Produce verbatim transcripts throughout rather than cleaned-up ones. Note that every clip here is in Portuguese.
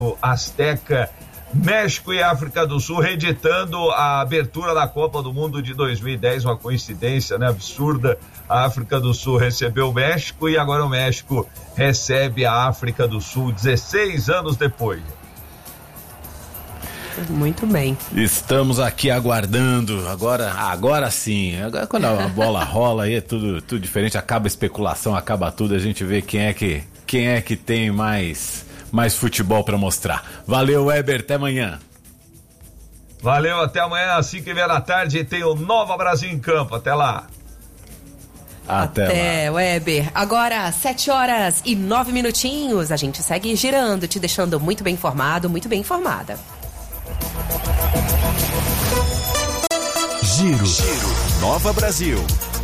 Azteca, México e África do Sul reeditando a abertura da Copa do Mundo de dois mil e dez, uma coincidência, né, absurda. A África do Sul recebeu o México e agora o México recebe a África do Sul dezesseis anos depois. Muito bem. Estamos aqui aguardando, agora, agora sim, agora quando a bola rola aí é tudo, tudo diferente, acaba a especulação, acaba tudo, a gente vê quem é que, quem é que tem mais, mais futebol para mostrar. Valeu, Weber, até amanhã. Valeu, até amanhã, às cinco e meia da tarde, tem o Nova Brasil em campo, até lá. Até, Até lá. Weber. Agora, sete horas e nove minutinhos, a gente segue girando, te deixando muito bem informado, muito bem informada. Giro. Giro. Nova Brasil.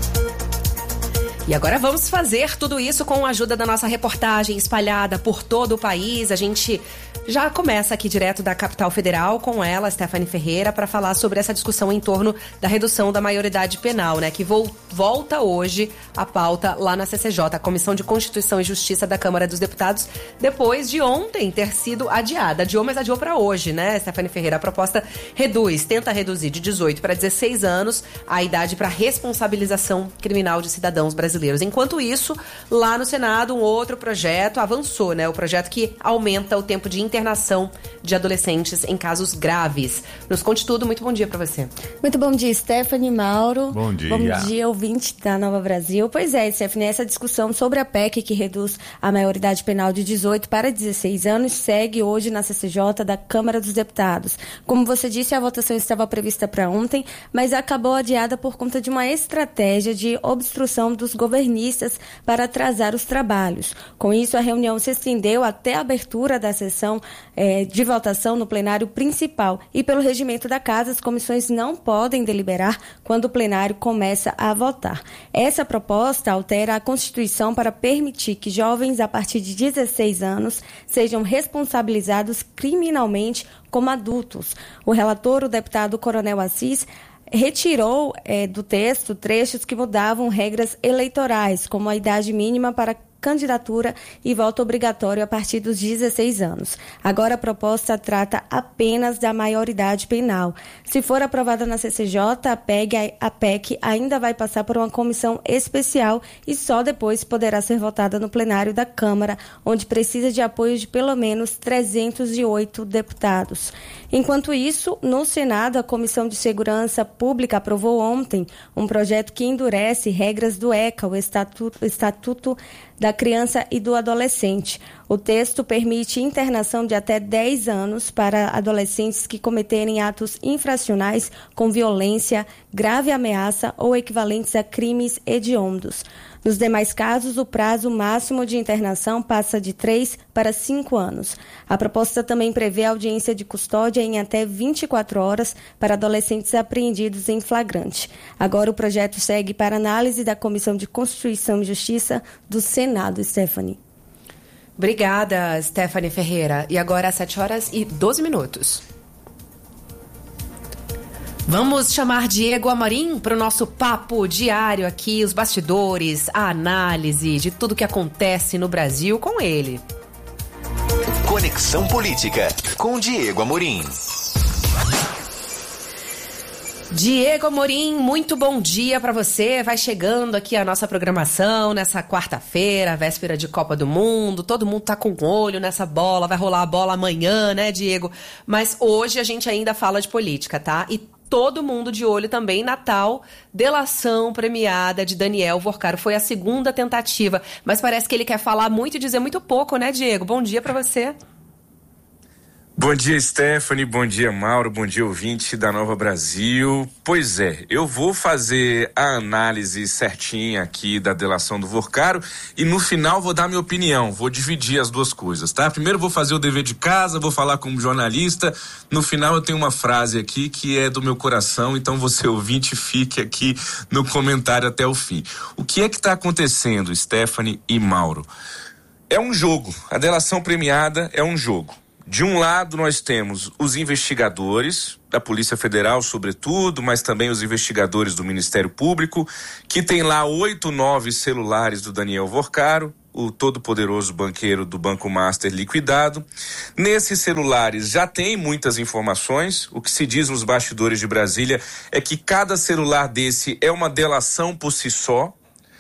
E agora vamos fazer tudo isso com a ajuda da nossa reportagem espalhada por todo o país. A gente já começa aqui direto da capital federal com ela, Stephanie Ferreira, para falar sobre essa discussão em torno da redução da maioridade penal, né? Que vo- volta hoje a pauta lá na C C J, a Comissão de Constituição e Justiça da Câmara dos Deputados, depois de ontem ter sido adiada. Adiou, mas adiou para hoje, né, Stephanie Ferreira? A proposta reduz, tenta reduzir de dezoito para dezesseis anos a idade para responsabilização criminal de cidadãos brasileiros. Enquanto isso, lá no Senado, um outro projeto avançou, né? O projeto que aumenta o tempo de internação de adolescentes em casos graves. Nos conte tudo, muito bom dia para você. Muito bom dia, Stephanie, Mauro. Bom dia. Bom dia, ouvinte da Nova Brasil. Pois é, Stephanie, essa discussão sobre a P E C que reduz a maioridade penal de dezoito para dezesseis anos segue hoje na C C J da Câmara dos Deputados. Como você disse, a votação estava prevista para ontem, mas acabou adiada por conta de uma estratégia de obstrução dos governistas para atrasar os trabalhos. Com isso, a reunião se estendeu até a abertura da sessão eh, de votação no plenário principal. E pelo regimento da Casa, as comissões não podem deliberar quando o plenário começa a votar. Essa proposta altera a Constituição para permitir que jovens a partir de dezesseis anos sejam responsabilizados criminalmente como adultos. O relator, o deputado Coronel Assis, retirou eh, do texto trechos que mudavam regras eleitorais, como a idade mínima para candidatura e voto obrigatório a partir dos dezesseis anos. Agora a proposta trata apenas da maioridade penal. Se for aprovada na C C J, a P E C, a P E C ainda vai passar por uma comissão especial e só depois poderá ser votada no plenário da Câmara, onde precisa de apoio de pelo menos trezentos e oito deputados. Enquanto isso, no Senado, a Comissão de Segurança Pública aprovou ontem um projeto que endurece regras do ECA, o Estatuto, Estatuto da Criança e do Adolescente. O texto permite internação de até dez anos para adolescentes que cometerem atos infracionais com violência, grave ameaça ou equivalentes a crimes hediondos. Nos demais casos, o prazo máximo de internação passa de três para cinco anos. A proposta também prevê audiência de custódia em até vinte e quatro horas para adolescentes apreendidos em flagrante. Agora o projeto segue para análise da Comissão de Constituição e Justiça do Senado, Stephanie. Obrigada, Stephanie Ferreira. E agora às sete horas e doze minutos. Vamos chamar Diego Amorim para o nosso papo diário aqui, os bastidores, a análise de tudo que acontece no Brasil com ele. Conexão Política, com Diego Amorim. Diego Amorim, muito bom dia para você. Vai chegando aqui a nossa programação nessa quarta-feira, véspera de Copa do Mundo. Todo mundo tá com olho nessa bola, vai rolar a bola amanhã, né, Diego? Mas hoje a gente ainda fala de política, tá? E todo mundo de olho também na tal delação premiada de Daniel Vorcaro. Foi a segunda tentativa, mas parece que ele quer falar muito e dizer muito pouco, né, Diego? Bom dia para você. Bom dia, Stephanie, bom dia, Mauro, bom dia, ouvinte da Nova Brasil. Pois é, eu vou fazer a análise certinha aqui da delação do Vorcaro e no final vou dar minha opinião, vou dividir as duas coisas, tá? Primeiro vou fazer o dever de casa, vou falar como jornalista, no final eu tenho uma frase aqui que é do meu coração, então você ouvinte fique aqui no comentário até o fim. O que é que tá acontecendo, Stephanie e Mauro? É um jogo, a delação premiada é um jogo. De um lado, nós temos os investigadores da Polícia Federal, sobretudo, mas também os investigadores do Ministério Público, que tem lá oito, nove celulares do Daniel Vorcaro. o todo-poderoso banqueiro do Banco Master, liquidado. Nesses celulares já tem muitas informações. O que se diz nos bastidores de Brasília é que cada celular desse é uma delação por si só.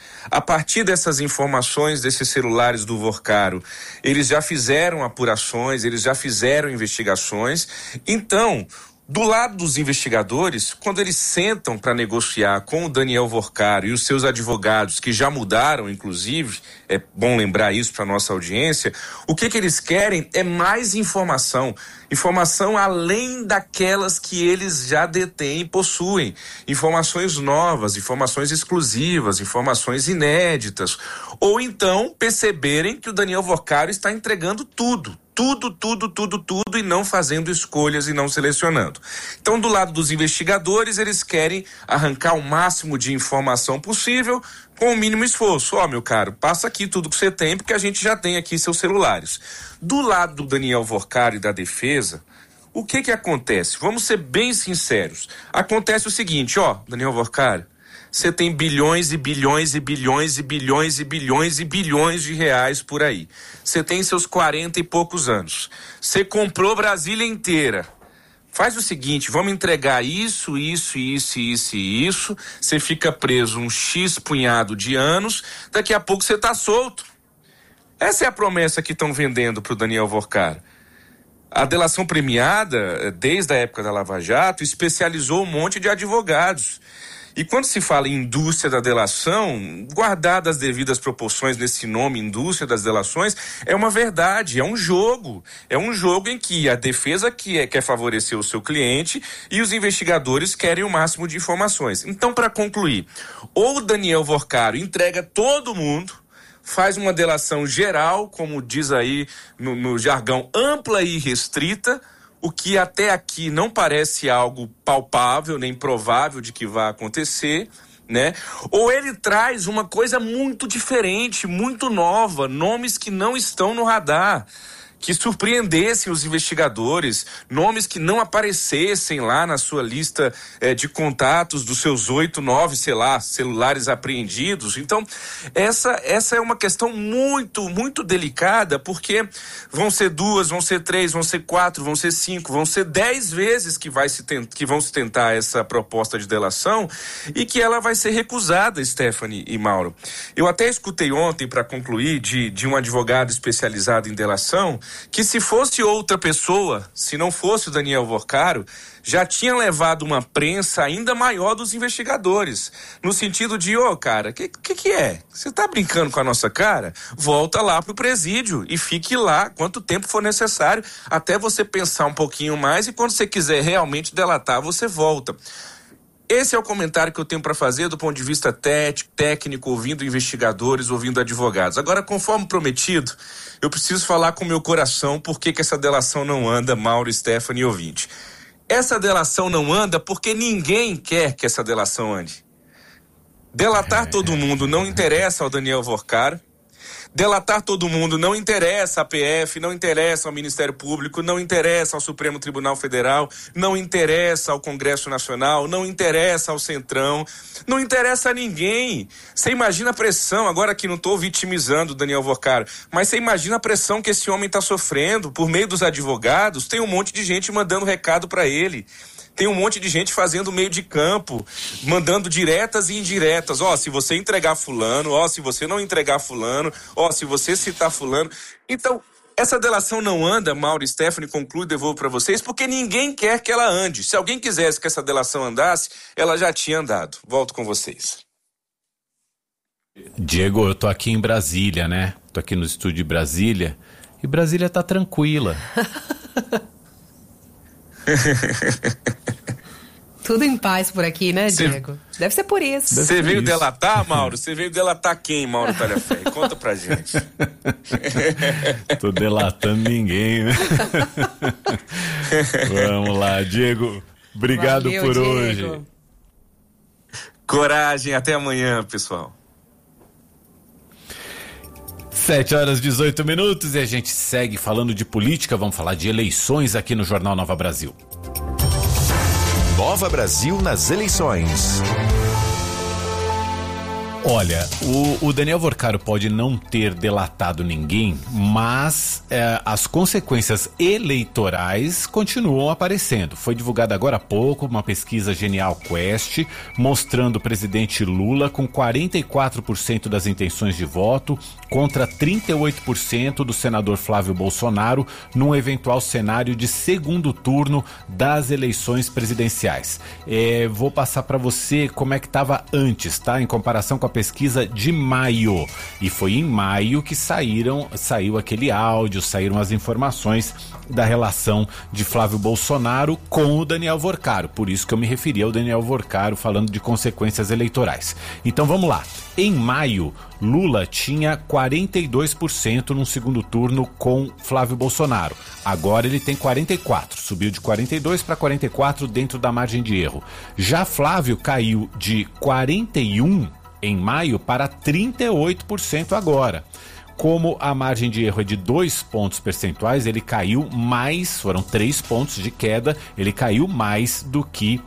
A partir dessas informações, desses celulares do Vorcaro, eles já fizeram apurações, eles já fizeram investigações. Então, do lado dos investigadores, quando eles sentam para negociar com o Daniel Vorcaro e os seus advogados, que já mudaram, inclusive, é bom lembrar isso para nossa audiência, o que que eles querem é mais informação. Informação além daquelas que eles já detêm e possuem. Informações novas, informações exclusivas, informações inéditas. Ou então perceberem que o Daniel Vorcaro está entregando tudo. Tudo, tudo, tudo, tudo e não fazendo escolhas e não selecionando. Então, do lado dos investigadores, eles querem arrancar o máximo de informação possível com o mínimo esforço. Ó, oh, meu caro, passa aqui tudo que você tem, porque a gente já tem aqui seus celulares. Do lado do Daniel Vorcaro e da defesa, o que que acontece? Vamos ser bem sinceros. Acontece o seguinte, ó, Daniel Vorcaro, você tem bilhões e bilhões e bilhões e bilhões e bilhões e bilhões de reais por aí. Você tem seus quarenta e poucos anos. Você comprou Brasília inteira. Faz o seguinte, vamos entregar isso, isso, isso, isso e isso. Você fica preso um X punhado de anos. Daqui a pouco você tá solto. Essa é a promessa que estão vendendo pro Daniel Vorcaro. A delação premiada, desde a época da Lava Jato, especializou um monte de advogados. E quando se fala em indústria da delação, guardadas as devidas proporções nesse nome, indústria das delações, é uma verdade, é um jogo. É um jogo em que a defesa quer, quer favorecer o seu cliente e os investigadores querem o máximo de informações. Então, para concluir, ou o Daniel Vorcaro entrega todo mundo, faz uma delação geral, como diz aí no, no jargão, ampla e restrita, o que até aqui não parece algo palpável, nem provável de que vá acontecer, né? Ou ele traz uma coisa muito diferente, muito nova, nomes que não estão no radar, que surpreendessem os investigadores, nomes que não aparecessem lá na sua lista eh, de contatos dos seus oito, nove, sei lá, celulares apreendidos. Então, essa, essa é uma questão muito, muito delicada, porque vão ser duas, vão ser três, vão ser quatro, vão ser cinco, vão ser dez vezes que, vai se tent, que vão se tentar essa proposta de delação e que ela vai ser recusada, Stephanie e Mauro. Eu até escutei ontem, para concluir, de, de um advogado especializado em delação, que se fosse outra pessoa, se não fosse o Daniel Vorcaro, já tinha levado uma prensa ainda maior dos investigadores, no sentido de, ô, oh, cara, que, que que é? Você tá brincando com a nossa cara? Volta lá pro presídio e fique lá quanto tempo for necessário, até você pensar um pouquinho mais e quando você quiser realmente delatar, você volta. Esse é o comentário que eu tenho para fazer do ponto de vista técnico, ouvindo investigadores, ouvindo advogados. Agora, conforme prometido, eu preciso falar com o meu coração por que que essa delação não anda, Mauro, Stephanie e ouvinte. Essa delação não anda porque ninguém quer que essa delação ande. Delatar todo mundo não interessa ao Daniel Vorcaro. Delatar todo mundo não interessa à P F, não interessa ao Ministério Público, não interessa ao Supremo Tribunal Federal, não interessa ao Congresso Nacional, não interessa ao Centrão, não interessa a ninguém. Você imagina a pressão, agora que não estou vitimizando o Daniel Vorcaro, mas você imagina a pressão que esse homem está sofrendo por meio dos advogados, tem um monte de gente mandando recado para ele. Tem um monte de gente fazendo meio de campo, mandando diretas e indiretas. Ó, oh, se você entregar fulano, ó, oh, se você não entregar fulano, ó, oh, se você citar fulano. Então, essa delação não anda, Mauro e Stephanie, concluo e devolvo para vocês, porque ninguém quer que ela ande. Se alguém quisesse que essa delação andasse, ela já tinha andado. Volto com vocês. Diego, eu tô aqui em Brasília, né? Tô aqui no estúdio de Brasília, e Brasília tá tranquila. Tudo em paz por aqui, né, Diego? Cê, Deve ser por isso. Você veio isso. delatar, Mauro? Você veio delatar quem, Mauro Talhafé? Conta pra gente. Tô delatando ninguém, né? Vamos lá, Diego. Obrigado Valeu, por Diego. hoje. Coragem, até amanhã, pessoal. sete horas e dezoito minutos e a gente segue falando de política. Vamos falar de eleições aqui no Jornal Nova Brasil. Nova Brasil nas eleições. Olha, o, o Daniel Vorcaro pode não ter delatado ninguém, mas é, as consequências eleitorais continuam aparecendo. Foi divulgada agora há pouco uma pesquisa Genial Quest mostrando o presidente Lula com quarenta e quatro por cento das intenções de voto contra trinta e oito por cento do senador Flávio Bolsonaro num eventual cenário de segundo turno das eleições presidenciais. É, vou passar para você como é que estava antes, tá? Em comparação com a pesquisa de maio, e foi em maio que saíram, saiu aquele áudio, saíram as informações da relação de Flávio Bolsonaro com o Daniel Vorcaro, por isso que eu me referi ao Daniel Vorcaro falando de consequências eleitorais. Então vamos lá, em maio Lula tinha quarenta e dois por cento no segundo turno com Flávio Bolsonaro, agora ele tem quarenta e quatro por cento, subiu de quarenta e dois para quarenta e quatro dentro da margem de erro. Já Flávio caiu de quarenta e um por cento em maio para trinta e oito por cento agora. Como a margem de erro é de dois pontos percentuais, ele caiu mais, foram três pontos de queda, ele caiu mais do que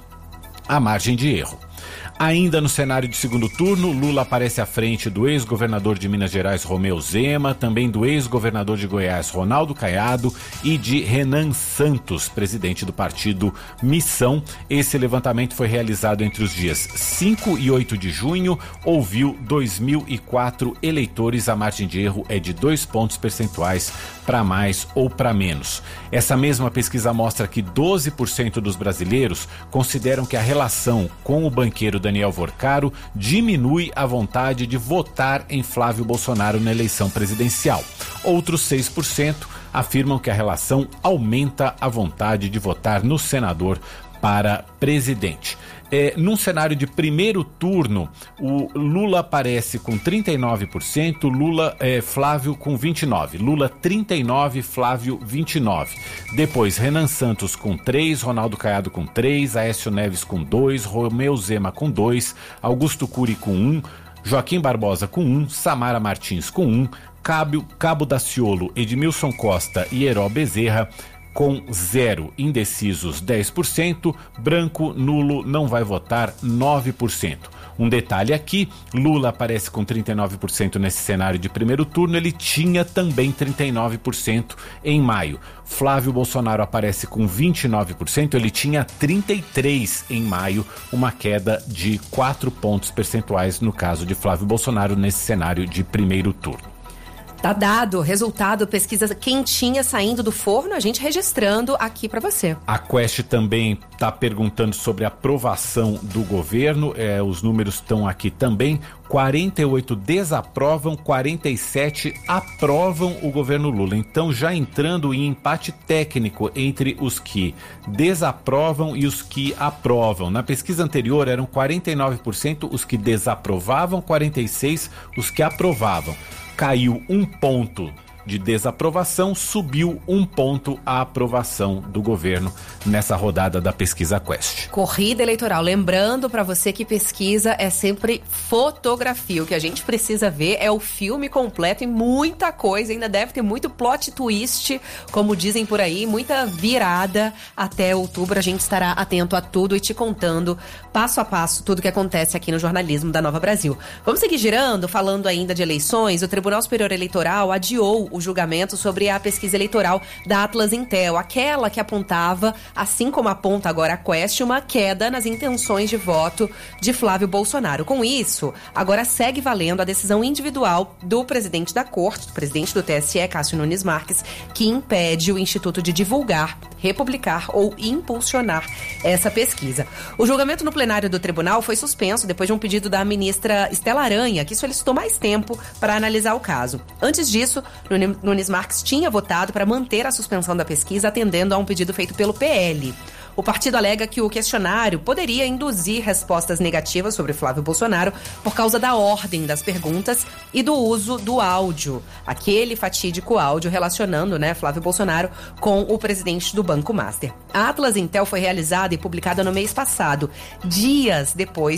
a margem de erro. Ainda no cenário de segundo turno, Lula aparece à frente do ex-governador de Minas Gerais, Romeu Zema, também do ex-governador de Goiás, Ronaldo Caiado, e de Renan Santos, presidente do partido Missão. Esse levantamento foi realizado entre os dias cinco e oito de junho, ouviu dois mil e quatro eleitores, a margem de erro é de dois pontos percentuais para mais ou para menos. Essa mesma pesquisa mostra que doze por cento dos brasileiros consideram que a relação com o banqueiro Daniel Vorcaro diminui a vontade de votar em Flávio Bolsonaro na eleição presidencial. Outros seis por cento afirmam que a relação aumenta a vontade de votar no senador para presidente. É, num cenário de primeiro turno, o Lula aparece com trinta e nove por cento, Lula, é, Flávio com vinte e nove por cento, Lula trinta e nove por cento, Flávio vinte e nove por cento. Depois Renan Santos com três por cento, Ronaldo Caiado com três por cento, Aécio Neves com dois por cento, Romeu Zema com dois por cento, Augusto Cury com um por cento, Joaquim Barbosa com um por cento, Samara Martins com um por cento, Cabo, Cabo Daciolo, Edmilson Costa e Heró Bezerra com zero, indecisos dez por cento, branco, nulo, não vai votar nove por cento. Um detalhe aqui, Lula aparece com trinta e nove por cento nesse cenário de primeiro turno, ele tinha também trinta e nove por cento em maio. Flávio Bolsonaro aparece com vinte e nove por cento, ele tinha trinta e três por cento em maio, uma queda de quatro pontos percentuais no caso de Flávio Bolsonaro nesse cenário de primeiro turno. Tá dado, resultado, pesquisa quentinha saindo do forno, a gente registrando aqui para você. A Quest também tá perguntando sobre a aprovação do governo, é, os números estão aqui também, quarenta e oito desaprovam, quarenta e sete aprovam o governo Lula. Então já entrando em empate técnico entre os que desaprovam e os que aprovam. Na pesquisa anterior eram quarenta e nove por cento os que desaprovavam, quarenta e seis por cento os que aprovavam. Caiu um ponto de desaprovação, subiu um ponto a aprovação do governo nessa rodada da pesquisa Quest. Corrida eleitoral. Lembrando para você que pesquisa é sempre fotografia. O que a gente precisa ver é o filme completo e muita coisa. Ainda deve ter muito plot twist, como dizem por aí, muita virada até outubro. A gente estará atento a tudo e te contando passo a passo tudo que acontece aqui no jornalismo da Nova Brasil. Vamos seguir girando, falando ainda de eleições. O Tribunal Superior Eleitoral adiou o julgamento sobre a pesquisa eleitoral da Atlas Intel, aquela que apontava, assim como aponta agora a Quest, uma queda nas intenções de voto de Flávio Bolsonaro. Com isso, agora segue valendo a decisão individual do presidente da Corte, do presidente do T S E, Cássio Nunes Marques, que impede o Instituto de divulgar, republicar ou impulsionar essa pesquisa. O julgamento no plenário do tribunal foi suspenso depois de um pedido da ministra Estela Aranha, que solicitou mais tempo para analisar o caso. Antes disso, Nunes Marques tinha votado para manter a suspensão da pesquisa, atendendo a um pedido feito pelo P L. O partido alega que o questionário poderia induzir respostas negativas sobre Flávio Bolsonaro por causa da ordem das perguntas e do uso do áudio, aquele fatídico áudio relacionando, né, Flávio Bolsonaro com o presidente do Banco Master. A Atlas Intel foi realizada e publicada no mês passado, dias depois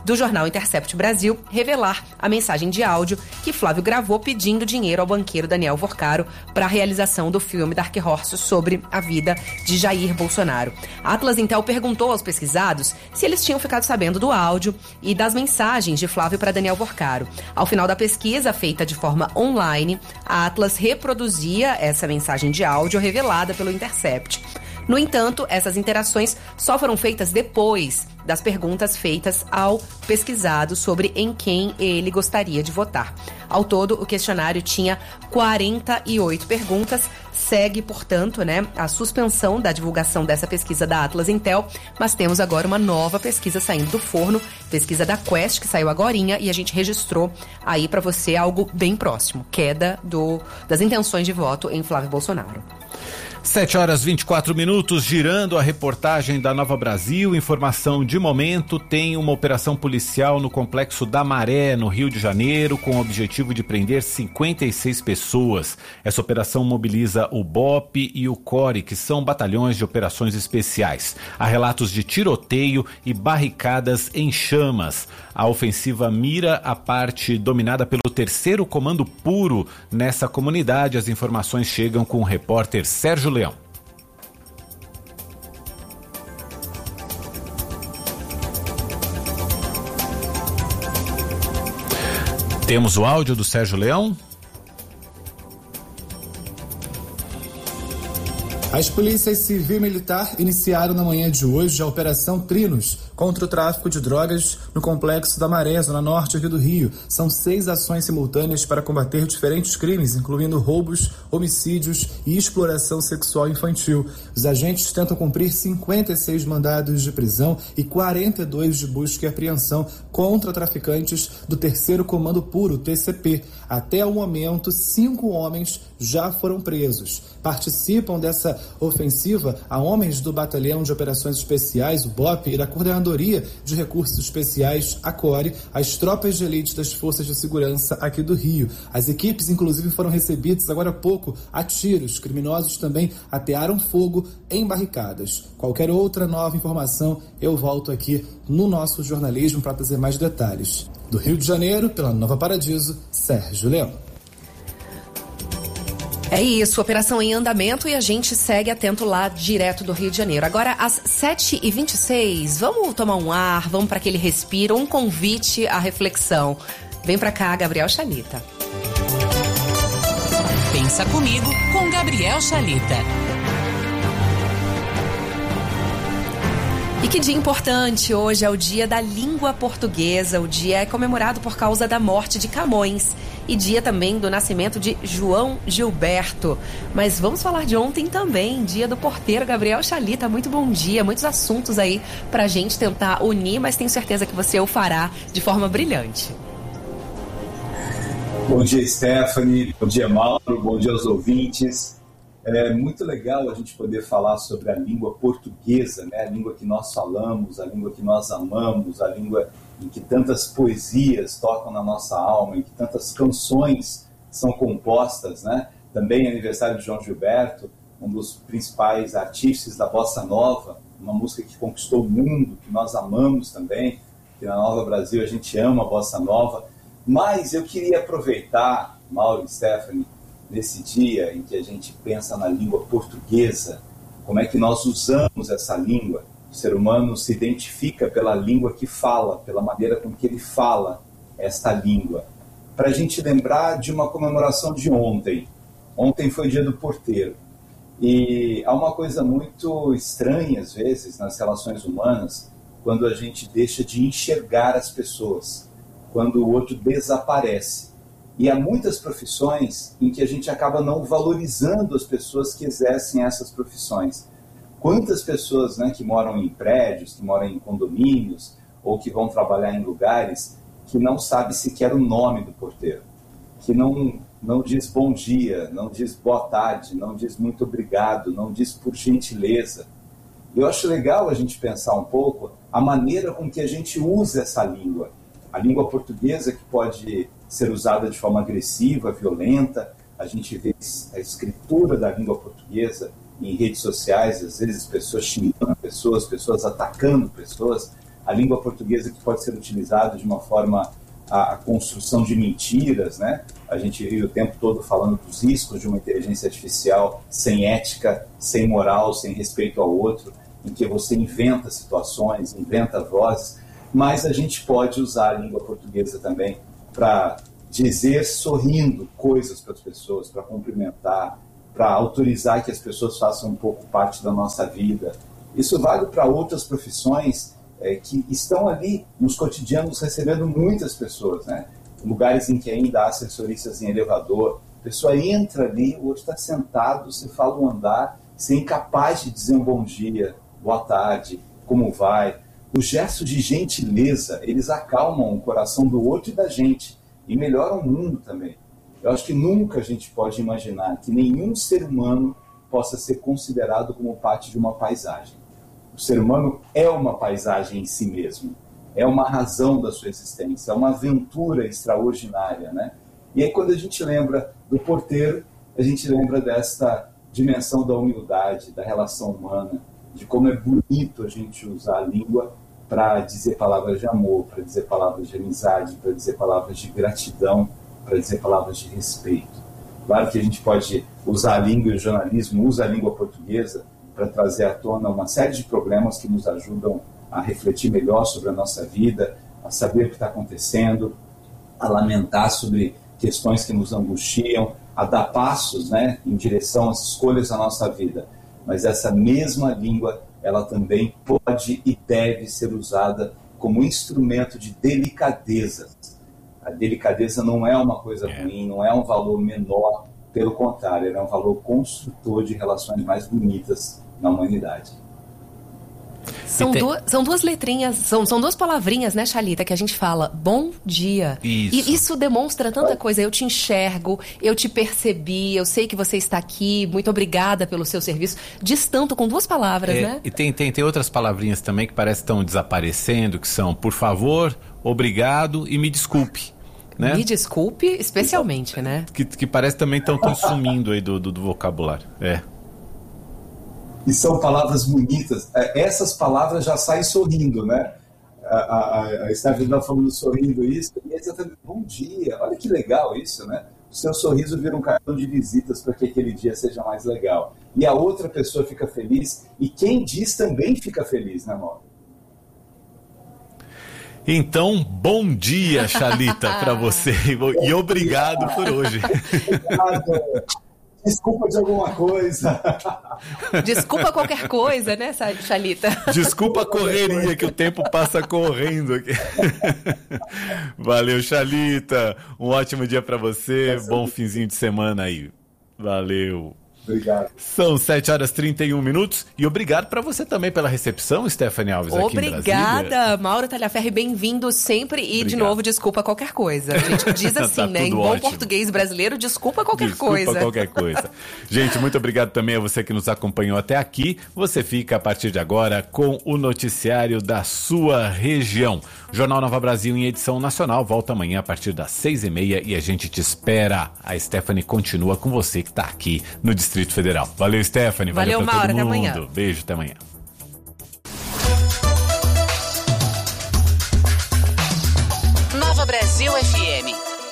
do jornal Intercept Brasil revelar a mensagem de áudio que Flávio gravou pedindo dinheiro ao banqueiro Daniel Vorcaro para a realização do filme Dark Horse sobre a vida de Jair Bolsonaro. A Atlas Intel perguntou aos pesquisados se eles tinham ficado sabendo do áudio e das mensagens de Flávio para Daniel Vorcaro. Ao final da pesquisa, feita de forma online, a Atlas reproduzia essa mensagem de áudio revelada pelo Intercept. No entanto, essas interações só foram feitas depois das perguntas feitas ao pesquisado sobre em quem ele gostaria de votar. Ao todo, o questionário tinha quarenta e oito perguntas. Segue, portanto, né, a suspensão da divulgação dessa pesquisa da Atlas Intel, mas temos agora uma nova pesquisa saindo do forno, pesquisa da Quest, que saiu agorinha, e a gente registrou aí para você algo bem próximo, queda do, das intenções de voto em Flávio Bolsonaro. sete horas e vinte e quatro minutos, girando a reportagem da Nova Brasil. Informação de momento: tem uma operação policial no Complexo da Maré, no Rio de Janeiro, com o objetivo de prender cinquenta e seis pessoas. Essa operação mobiliza o B O P e o CORE, que são batalhões de operações especiais. Há relatos de tiroteio e barricadas em chamas. A ofensiva mira a parte dominada pelo terceiro Comando Puro nessa comunidade. As informações chegam com o repórter Sérgio Leão. Temos o áudio do Sérgio Leão? As polícias civil e militar iniciaram na manhã de hoje a Operação Trinos contra o tráfico de drogas no Complexo da Maré, zona norte aqui do Rio. São seis ações simultâneas para combater diferentes crimes, incluindo roubos, homicídios e exploração sexual infantil. Os agentes tentam cumprir cinquenta e seis mandados de prisão e quarenta e dois de busca e apreensão contra traficantes do terceiro Comando Puro, T C P. Até o momento, cinco homens já foram presos. Participam dessa ofensiva a homens do Batalhão de Operações Especiais, o B O P, e da Coordenadoria de Recursos Especiais, a CORE, as tropas de elite das Forças de Segurança aqui do Rio. As equipes, inclusive, foram recebidas agora há pouco a tiros. Criminosos também atearam fogo em barricadas. Qualquer outra nova informação, eu volto aqui no nosso jornalismo para trazer mais detalhes. Do Rio de Janeiro, pela Nova Paradiso, Sérgio Leão. É isso, operação em andamento, e a gente segue atento lá direto do Rio de Janeiro. Agora, às sete e vinte e seis, vamos tomar um ar, vamos para aquele respiro, um convite à reflexão. Vem para cá, Gabriel Chalita. Pensa comigo com Gabriel Chalita. E que dia importante! Hoje é o dia da língua portuguesa. O dia é comemorado por causa da morte de Camões e dia também do nascimento de João Gilberto. Mas vamos falar de ontem também, dia do porteiro. Gabriel Chalita, muito bom dia. Muitos assuntos aí pra gente tentar unir, mas tenho certeza que você o fará de forma brilhante. Bom dia, Stephanie. Bom dia, Mauro. Bom dia aos ouvintes. É muito legal a gente poder falar sobre a língua portuguesa, né? A língua que nós falamos, a língua que nós amamos, a língua em que tantas poesias tocam na nossa alma, em que tantas canções são compostas, né? Também é aniversário de João Gilberto, um dos principais artistas da Bossa Nova, uma música que conquistou o mundo, que nós amamos também, que na Nova Brasil a gente ama a Bossa Nova. Mas eu queria aproveitar, Mauro e Stephanie, nesse dia em que a gente pensa na língua portuguesa, como é que nós usamos essa língua. O ser humano se identifica pela língua que fala, pela maneira com que ele fala esta língua. Para a gente lembrar de uma comemoração de ontem. Ontem foi o dia do porteiro. E há uma coisa muito estranha, às vezes, nas relações humanas, quando a gente deixa de enxergar as pessoas, quando o outro desaparece. E há muitas profissões em que a gente acaba não valorizando as pessoas que exercem essas profissões. Quantas pessoas, né, que moram em prédios, que moram em condomínios, ou que vão trabalhar em lugares, que não sabe sequer o nome do porteiro, que não, não diz bom dia, não diz boa tarde, não diz muito obrigado, não diz por gentileza. Eu acho legal a gente pensar um pouco a maneira com que a gente usa essa língua. A língua portuguesa, que pode ser usada de forma agressiva, violenta. A gente vê a escritura da língua portuguesa em redes sociais, às vezes pessoas xingando pessoas, pessoas atacando pessoas. a língua portuguesa que pode ser utilizada de uma forma a, a construção de mentiras, né? A gente vive o tempo todo falando dos riscos de uma inteligência artificial sem ética, sem moral, sem respeito ao outro, em que você inventa situações, inventa vozes, mas a gente pode usar a língua portuguesa também para dizer sorrindo coisas para as pessoas, para cumprimentar, para autorizar que as pessoas façam um pouco parte da nossa vida. Isso vale para outras profissões é, que estão ali nos cotidianos recebendo muitas pessoas, né? Lugares em que ainda há assessoristas em elevador, a pessoa entra ali, o outro está sentado, você fala um andar, você é incapaz de dizer um bom dia, boa tarde, como vai. Os gestos de gentileza, eles acalmam o coração do outro e da gente e melhoram o mundo também. Eu acho que nunca a gente pode imaginar que nenhum ser humano possa ser considerado como parte de uma paisagem. O ser humano é uma paisagem em si mesmo, é uma razão da sua existência, é uma aventura extraordinária, né? E aí quando a gente lembra do porteiro, a gente lembra desta dimensão da humildade, da relação humana, de como é bonito a gente usar a língua para dizer palavras de amor, para dizer palavras de amizade, para dizer palavras de gratidão, para dizer palavras de respeito. Claro que a gente pode usar a língua e o jornalismo usa a língua portuguesa para trazer à tona uma série de problemas que nos ajudam a refletir melhor sobre a nossa vida, a saber o que está acontecendo, a lamentar sobre questões que nos angustiam, a dar passos, né, em direção às escolhas da nossa vida. Mas essa mesma língua, ela também pode e deve ser usada como instrumento de delicadeza. A delicadeza não é uma coisa ruim, não é um valor menor, pelo contrário, ela é um valor construtor de relações mais bonitas na humanidade. São, tem... duas, são duas letrinhas, são, são duas palavrinhas, né, Chalita, que a gente fala, bom dia. Isso. E isso demonstra tanta coisa. Eu te enxergo, eu te percebi, eu sei que você está aqui, muito obrigada pelo seu serviço. Diz tanto com duas palavras, é, né? E tem, tem, tem outras palavrinhas também que parecem que estão desaparecendo, que são, por favor, obrigado e me desculpe. Né? Me desculpe, especialmente, né? Que, que parece também estão sumindo aí do, do, do vocabulário. É. E são palavras bonitas. Essas palavras já saem sorrindo, né? A, a, a Stephanie está falando sorrindo isso, e é exatamente, bom dia, olha que legal isso, né? O seu sorriso vira um cartão de visitas para que aquele dia seja mais legal. E a outra pessoa fica feliz, e quem diz também fica feliz, né, Mauro? Então, bom dia, Chalita, para você, e obrigado por hoje. Obrigado. Desculpa de alguma coisa. Desculpa qualquer coisa, né, Chalita? Desculpa a correria, que o tempo passa correndo aqui. Valeu, Chalita. Um ótimo dia para você. Bom finzinho de semana aí. Valeu. Obrigado. São sete horas e trinta e um minutos. E obrigado para você também pela recepção, Stephanie Alves, aqui Obrigada, em Brasília. Obrigada, Mauro Talhaferri, bem-vindo sempre. E, Obrigado. De novo, desculpa qualquer coisa. A gente diz assim, Tá né? Em bom ótimo. português brasileiro, desculpa qualquer Desculpa coisa. Desculpa qualquer coisa. Gente, muito obrigado também a você que nos acompanhou até aqui. Você fica, a partir de agora, com o noticiário da sua região. Jornal Nova Brasil em edição nacional volta amanhã a partir das seis e meia e a gente te espera. A Stephanie continua com você que está aqui no Distrito Federal. Valeu, Stephanie. Valeu, Valeu pra Mauro. todo Até mundo. amanhã. Beijo, até amanhã. Nova Brasil F M.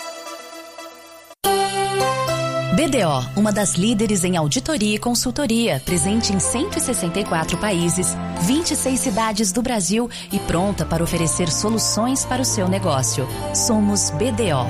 B D O, uma das líderes em auditoria e consultoria, presente em cento e sessenta e quatro países, vinte e seis cidades do Brasil e pronta para oferecer soluções para o seu negócio. Somos B D O.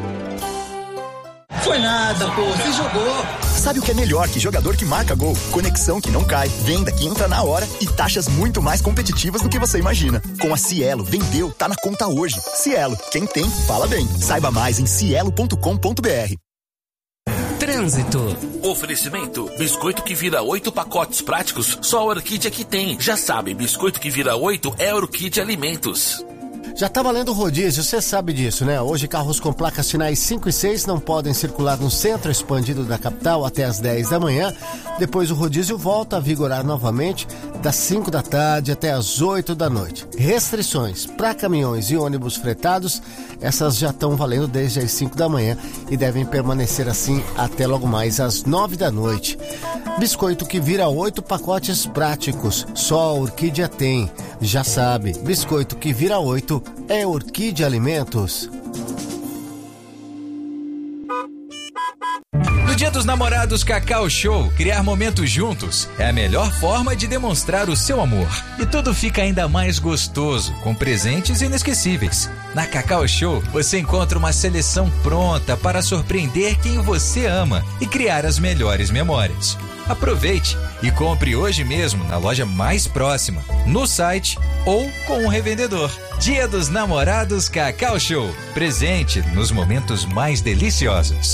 Foi nada, pô, você jogou. Sabe o que é melhor que jogador que marca gol? Conexão que não cai, venda que entra na hora e taxas muito mais competitivas do que você imagina. Com a Cielo, vendeu, tá na conta hoje. Cielo, quem tem, fala bem. Saiba mais em cielo ponto com ponto br. Trânsito. Oferecimento: biscoito que vira oito pacotes práticos, só a Orquídea que tem. Já sabe, biscoito que vira oito é Orquídea Alimentos. Já tá valendo o rodízio, você sabe disso, né? Hoje carros com placas finais cinco e seis não podem circular no centro expandido da capital até as dez da manhã. Depois o rodízio volta a vigorar novamente das cinco da tarde até as oito da noite. Restrições para caminhões e ônibus fretados, essas já estão valendo desde as cinco da manhã e devem permanecer assim até logo mais às nove da noite. Biscoito que vira oito pacotes práticos, só a Orquídea tem. Já sabe, biscoito que vira oito é Orquídea Alimentos. No Dia dos Namorados Cacau Show, criar momentos juntos é a melhor forma de demonstrar o seu amor. E tudo fica ainda mais gostoso, com presentes inesquecíveis. Na Cacau Show, você encontra uma seleção pronta para surpreender quem você ama e criar as melhores memórias. Aproveite e compre hoje mesmo na loja mais próxima, no site ou com um revendedor. Dia dos Namorados Cacau Show. Presente nos momentos mais deliciosos.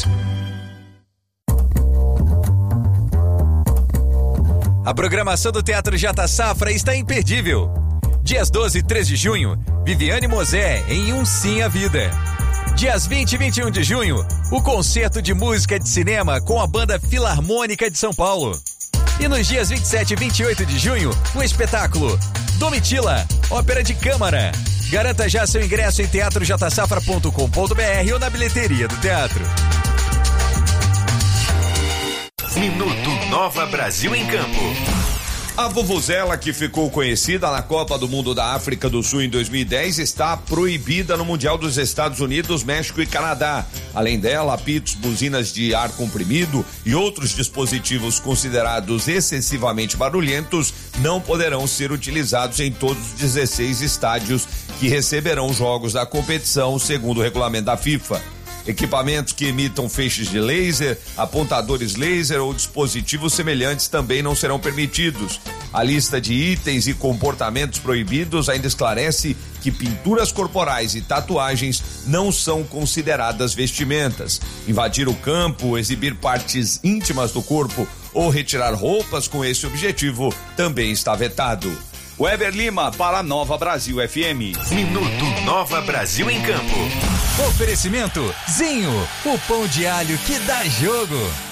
A programação do Teatro Jata Safra está imperdível. Dias doze e treze de junho, Viviane Mosé em Um Sim à Vida. Dias vinte e vinte e um de junho, o concerto de música de cinema com a Banda Filarmônica de São Paulo. E nos dias vinte e sete e vinte e oito de junho, o espetáculo Domitila, ópera de câmara. Garanta já seu ingresso em teatro jata safra ponto com ponto b r ou na bilheteria do teatro. Minuto Nova Brasil em Campo. A vuvuzela, que ficou conhecida na Copa do Mundo da África do Sul em dois mil e dez, está proibida no Mundial dos Estados Unidos, México e Canadá. Além dela, apitos, buzinas de ar comprimido e outros dispositivos considerados excessivamente barulhentos não poderão ser utilizados em todos os dezesseis estádios que receberão jogos da competição, segundo o regulamento da FIFA. Equipamentos que emitam feixes de laser, apontadores laser ou dispositivos semelhantes também não serão permitidos. A lista de itens e comportamentos proibidos ainda esclarece que pinturas corporais e tatuagens não são consideradas vestimentas. Invadir o campo, exibir partes íntimas do corpo ou retirar roupas com esse objetivo também está vetado. Weber Lima para Nova Brasil F M. Minuto Nova Brasil em Campo. Oferecimento Zinho, o pão de alho que dá jogo.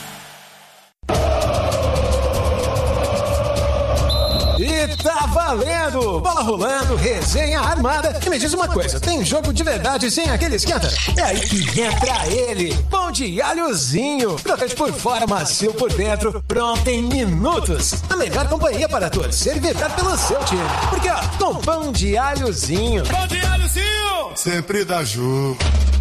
E tá valendo! Bola rolando, resenha armada. E me diz uma coisa, tem jogo de verdade sem aquele esquenta? É aí que entra ele, pão de alhozinho. Crocante por fora, macio por dentro, pronto em minutos. A melhor companhia para torcer e vibrar pelo seu time. Porque ó, com pão de alhozinho. Pão de alhozinho! Sempre dá jogo.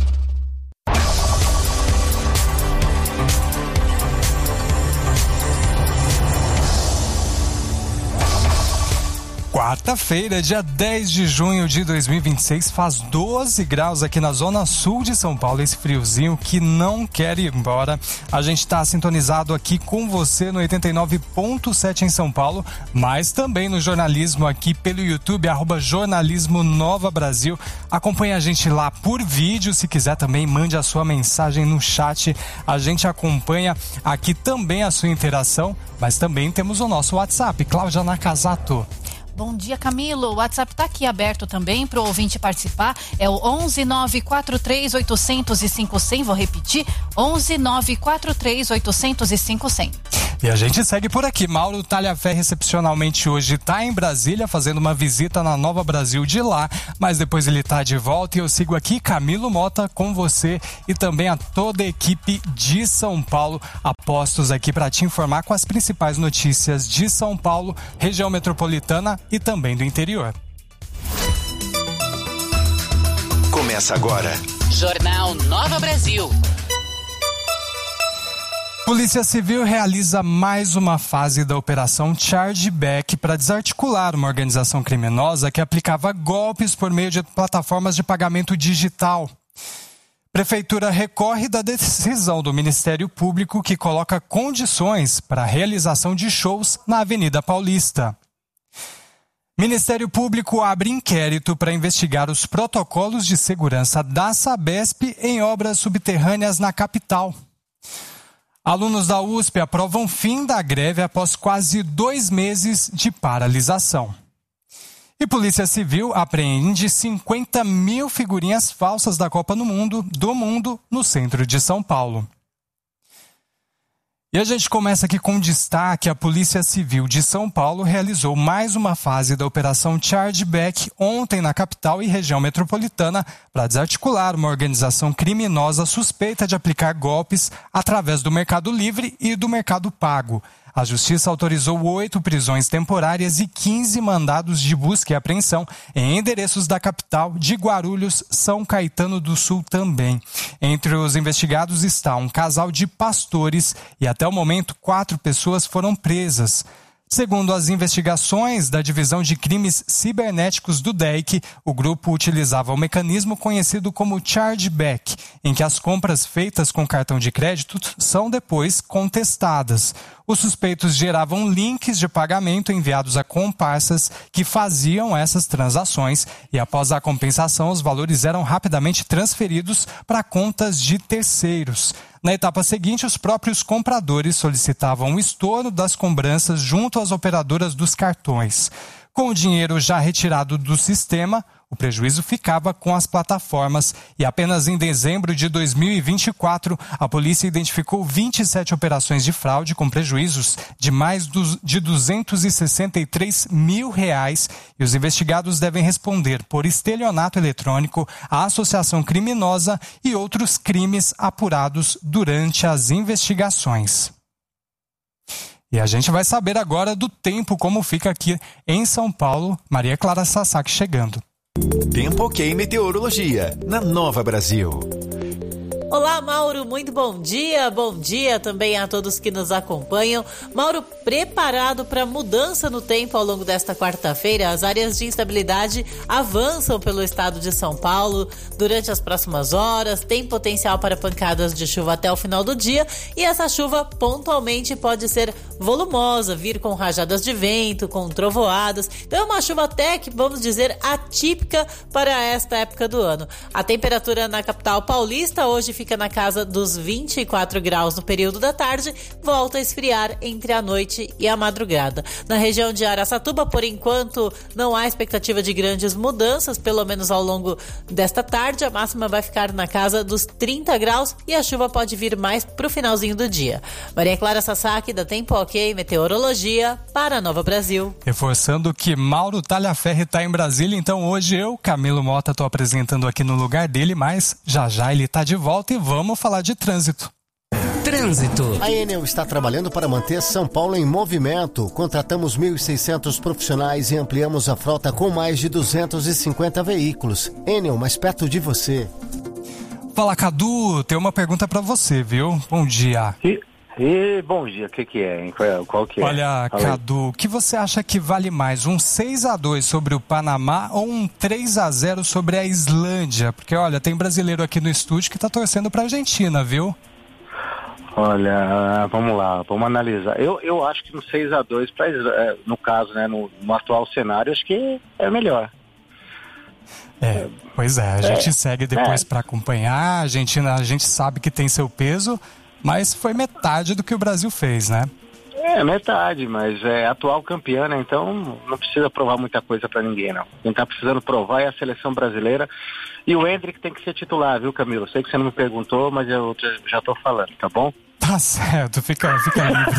Quarta-feira, dia dez de junho de dois mil e vinte e seis, faz doze graus aqui na zona sul de São Paulo, esse friozinho que não quer ir embora. A gente está sintonizado aqui com você no oitenta e nove ponto sete em São Paulo, mas também no jornalismo aqui pelo YouTube, arroba Jornalismo Nova Brasil. Acompanhe a gente lá por vídeo, se quiser também mande a sua mensagem no chat. A gente acompanha aqui também a sua interação, mas também temos o nosso WhatsApp, Cláudia Nakazato. Bom dia, Camilo. O WhatsApp está aqui aberto também para o ouvinte participar. É o onze nove quatro três oito zero zero cinco zero zero. Vou repetir. onze nove quatro três oito zero zero cinco zero zero. E a gente segue por aqui. Mauro Talhafé recepcionalmente hoje está em Brasília fazendo uma visita na Nova Brasil de lá, mas depois ele está de volta e eu sigo aqui, Camilo Mota, com você e também a toda a equipe de São Paulo, apostos aqui para te informar com as principais notícias de São Paulo, região metropolitana e também do interior. Começa agora. Jornal Nova Brasil. Polícia Civil realiza mais uma fase da Operação Chargeback para desarticular uma organização criminosa que aplicava golpes por meio de plataformas de pagamento digital. Prefeitura recorre da decisão do Ministério Público que coloca condições para a realização de shows na Avenida Paulista. Ministério Público abre inquérito para investigar os protocolos de segurança da Sabesp em obras subterrâneas na capital. Alunos da U S P aprovam fim da greve após quase dois meses de paralisação. E Polícia Civil apreende cinquenta mil figurinhas falsas da Copa do Mundo, do Mundo no centro de São Paulo. E a gente começa aqui com destaque: a Polícia Civil de São Paulo realizou mais uma fase da Operação Chargeback ontem na capital e região metropolitana para desarticular uma organização criminosa suspeita de aplicar golpes através do Mercado Livre e do Mercado Pago. A Justiça autorizou oito prisões temporárias e quinze mandados de busca e apreensão em endereços da capital, de Guarulhos, São Caetano do Sul também. Entre os investigados está um casal de pastores e até o momento quatro pessoas foram presas. Segundo as investigações da Divisão de Crimes Cibernéticos do D E C, o grupo utilizava um mecanismo conhecido como chargeback, em que as compras feitas com cartão de crédito são depois contestadas. Os suspeitos geravam links de pagamento enviados a comparsas que faziam essas transações e, após a compensação, os valores eram rapidamente transferidos para contas de terceiros. Na etapa seguinte, os próprios compradores solicitavam o estorno das cobranças junto às operadoras dos cartões. Com o dinheiro já retirado do sistema, o prejuízo ficava com as plataformas e apenas em dezembro de dois mil e vinte e quatro, a polícia identificou vinte e sete operações de fraude com prejuízos de mais de duzentos e sessenta e três mil reais e os investigados devem responder por estelionato eletrônico, associação criminosa e outros crimes apurados durante as investigações. E a gente vai saber agora do tempo, como fica aqui em São Paulo. Maria Clara Sasaki chegando. Tempo Ok Meteorologia, na Nova Brasil. Olá, Mauro, muito bom dia. Bom dia também a todos que nos acompanham. Mauro, preparado para mudança no tempo ao longo desta quarta-feira, as áreas de instabilidade avançam pelo estado de São Paulo durante as próximas horas, tem potencial para pancadas de chuva até o final do dia e essa chuva pontualmente pode ser volumosa, vir com rajadas de vento, com trovoadas. Então é uma chuva até que, vamos dizer, atípica para esta época do ano. A temperatura na capital paulista hoje fica fica na casa dos vinte e quatro graus no período da tarde, volta a esfriar entre a noite e a madrugada. Na região de Araçatuba, por enquanto, não há expectativa de grandes mudanças, pelo menos ao longo desta tarde. A máxima vai ficar na casa dos trinta graus e a chuva pode vir mais para o finalzinho do dia. Maria Clara Sasaki, da Tempo Ok Meteorologia, para a Nova Brasil. Reforçando que Mauro Talhaferri está em Brasília, então hoje eu, Camilo Mota, estou apresentando aqui no lugar dele, mas já já ele está de volta e vamos falar de trânsito. Trânsito. A Enel está trabalhando para manter São Paulo em movimento. Contratamos mil e seiscentos profissionais e ampliamos a frota com mais de duzentos e cinquenta veículos. Enel, mais perto de você. Fala, Cadu, tem uma pergunta para você, viu? Bom dia. E, e bom dia, o que que é, hein? Qual, qual que é? Olha, Fala Cadu, o que você acha que vale mais, um seis a dois sobre o Panamá ou um três a zero sobre a Islândia? Porque, olha, tem brasileiro aqui no estúdio que tá torcendo pra Argentina, viu? Olha, vamos lá, vamos analisar. Eu, eu acho que no seis a dois, pra, no caso, né, no, no atual cenário, acho que é melhor. É, pois é, a gente é, segue depois é. para acompanhar. A Argentina, a gente sabe que tem seu peso, mas foi metade do que o Brasil fez, né? É, metade, mas é atual campeã, né? Então não precisa provar muita coisa pra ninguém, não. Quem tá precisando provar é a seleção brasileira. E o Endrick tem que ser titular, viu, Camilo? Sei que você não me perguntou, mas eu já tô falando, tá bom? Tá certo, fica, fica livre.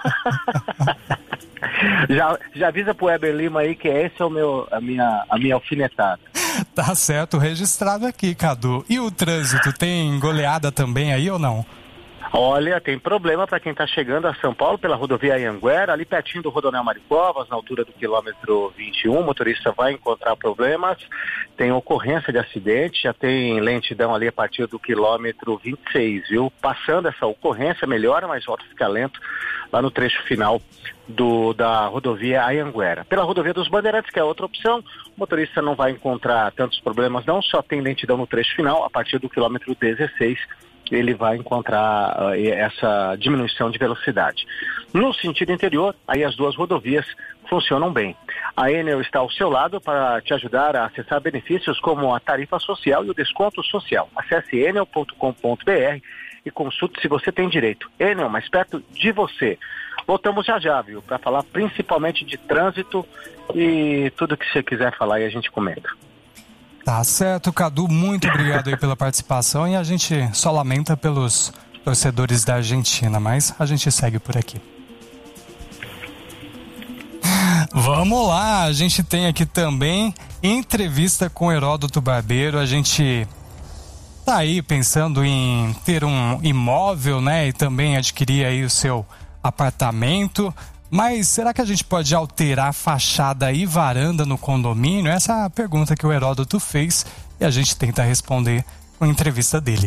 já, já avisa pro Weber Lima aí que esse é o meu, a, minha, a minha alfinetada. Tá certo, registrado aqui, Cadu. E o trânsito, tem goleada também aí ou não? Olha, tem problema para quem está chegando a São Paulo pela rodovia Anhanguera, ali pertinho do Rodonel Maricovas, na altura do quilômetro vinte e um, o motorista vai encontrar problemas, tem ocorrência de acidente, já tem lentidão ali a partir do quilômetro vinte e seis, viu? Passando essa ocorrência, melhora, mas volta a ficar lento lá no trecho final do, da rodovia Anhanguera. Pela rodovia dos Bandeirantes, que é outra opção, o motorista não vai encontrar tantos problemas não, só tem lentidão no trecho final, a partir do quilômetro dezesseis, ele vai encontrar uh, essa diminuição de velocidade. No sentido interior, aí as duas rodovias funcionam bem. A Enel está ao seu lado para te ajudar a acessar benefícios como a tarifa social e o desconto social. Acesse enel ponto com ponto b r e consulte se você tem direito. Enel, mais perto de você. Voltamos já já, viu, para falar principalmente de trânsito e tudo que você quiser falar e a gente comenta. Tá certo, Cadu, muito obrigado aí pela participação e a gente só lamenta pelos torcedores da Argentina, mas a gente segue por aqui. Vamos lá, a gente tem aqui também entrevista com Heródoto Barbeiro, a gente tá aí pensando em ter um imóvel, né, e também adquirir aí o seu apartamento. Mas será que a gente pode alterar fachada e varanda no condomínio? Essa é a pergunta que o Heródoto fez e a gente tenta responder com a entrevista dele.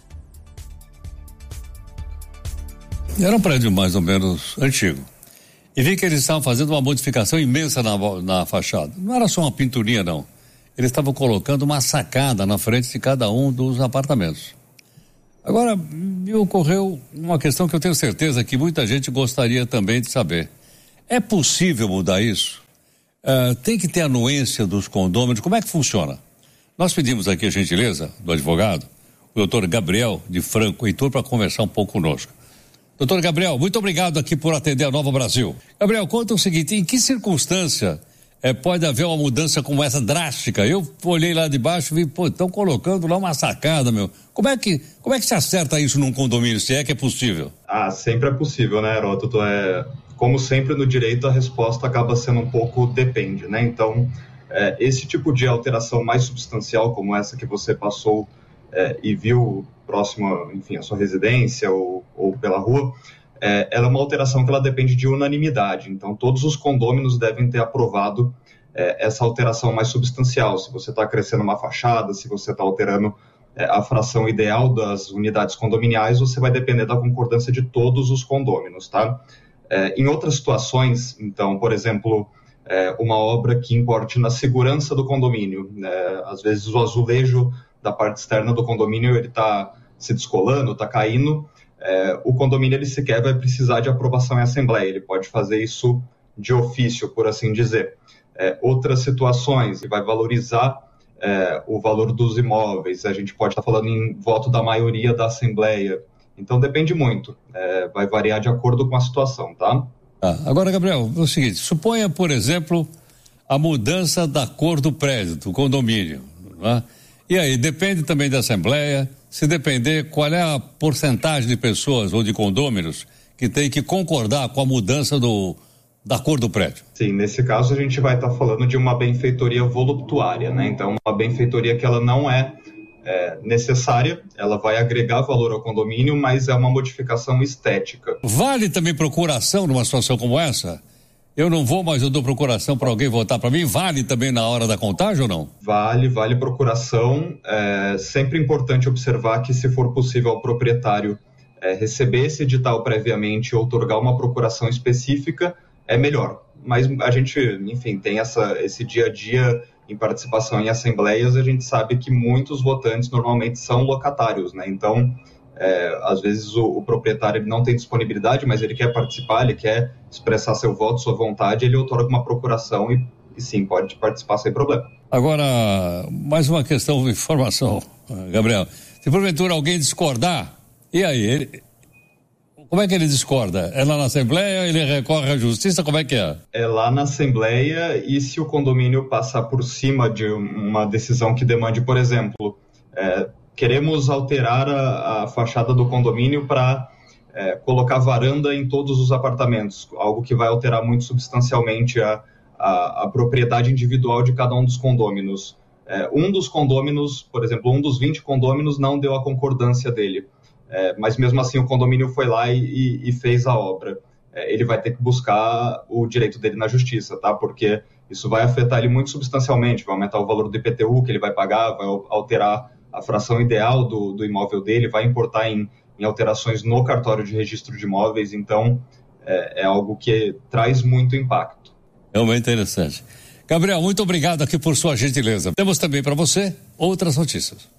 Era um prédio mais ou menos antigo. E vi que eles estavam fazendo uma modificação imensa na, na fachada. Não era só uma pinturinha, não. Eles estavam colocando uma sacada na frente de cada um dos apartamentos. Agora, me ocorreu uma questão que eu tenho certeza que muita gente gostaria também de saber. É possível mudar isso? Uh, tem que ter anuência dos condôminos? Como é que funciona? Nós pedimos aqui a gentileza do advogado, o doutor Gabriel de Franco Heitor, para conversar um pouco conosco. Doutor Gabriel, muito obrigado aqui por atender a Nova Brasil. Gabriel, conta o seguinte, em que circunstância é, pode haver uma mudança como essa drástica? Eu olhei lá de baixo e vi, pô, estão colocando lá uma sacada, meu. Como é que, como é que se acerta isso num condomínio, se é que é possível? Ah, sempre é possível, né, Heródoto? É, como sempre no direito, a resposta acaba sendo um pouco depende, né? Então, é, esse tipo de alteração mais substancial, como essa que você passou é, e viu próximo, enfim, à sua residência ou, ou pela rua, é, ela é uma alteração que ela depende de unanimidade. Então, todos os condôminos devem ter aprovado é, essa alteração mais substancial. Se você está crescendo uma fachada, se você está alterando é, a fração ideal das unidades condominiais, você vai depender da concordância de todos os condôminos, tá? É, em outras situações, então, por exemplo, é, uma obra que importe na segurança do condomínio, é, às vezes o azulejo da parte externa do condomínio ele está se descolando, está caindo, é, o condomínio ele sequer vai precisar de aprovação em assembleia, ele pode fazer isso de ofício, por assim dizer. É, outras situações, ele vai valorizar é, o valor dos imóveis, a gente pode estar falando em voto da maioria da assembleia, então depende muito, é, vai variar de acordo com a situação, tá? Ah, agora, Gabriel, é o seguinte, suponha, por exemplo, a mudança da cor do prédio, do condomínio, né? E aí, depende também da Assembleia, se depender, qual é a porcentagem de pessoas ou de condôminos que tem que concordar com a mudança do, da cor do prédio? Sim, nesse caso a gente vai estar falando de uma benfeitoria voluptuária, né? Então, uma benfeitoria que ela não é, é necessária, ela vai agregar valor ao condomínio, mas é uma modificação estética. Vale também procuração numa situação como essa? Eu não vou, mas eu dou procuração para alguém votar para mim. Vale também na hora da contagem ou não? Vale, vale procuração. É sempre importante observar que, se for possível ao proprietário é, receber esse edital previamente e outorgar uma procuração específica, é melhor. Mas a gente, enfim, tem essa, esse dia a dia em participação em assembleias, a gente sabe que muitos votantes normalmente são locatários, né? Então, É, às vezes o, o proprietário ele não tem disponibilidade, mas ele quer participar, ele quer expressar seu voto, sua vontade, ele outorga uma procuração e, e sim, pode participar sem problema. Agora, mais uma questão de informação, Gabriel. Se porventura alguém discordar, e aí? Ele, como é que ele discorda? É lá na Assembleia, ele recorre à Justiça, como é que é? É lá na Assembleia, e se o condomínio passar por cima de uma decisão que demande, por exemplo, é, queremos alterar a, a fachada do condomínio para é, colocar varanda em todos os apartamentos, algo que vai alterar muito substancialmente a, a, a propriedade individual de cada um dos condôminos. É, um dos condôminos, por exemplo, um dos vinte condôminos não deu a concordância dele, é, mas mesmo assim o condomínio foi lá e, e fez a obra. É, ele vai ter que buscar o direito dele na justiça, tá? Porque isso vai afetar ele muito substancialmente, vai aumentar o valor do I P T U que ele vai pagar, vai alterar a fração ideal do, do imóvel dele, vai importar em, em alterações no cartório de registro de imóveis, então é, é algo que traz muito impacto. É muito interessante. Gabriel, muito obrigado aqui por sua gentileza. Temos também para você outras notícias.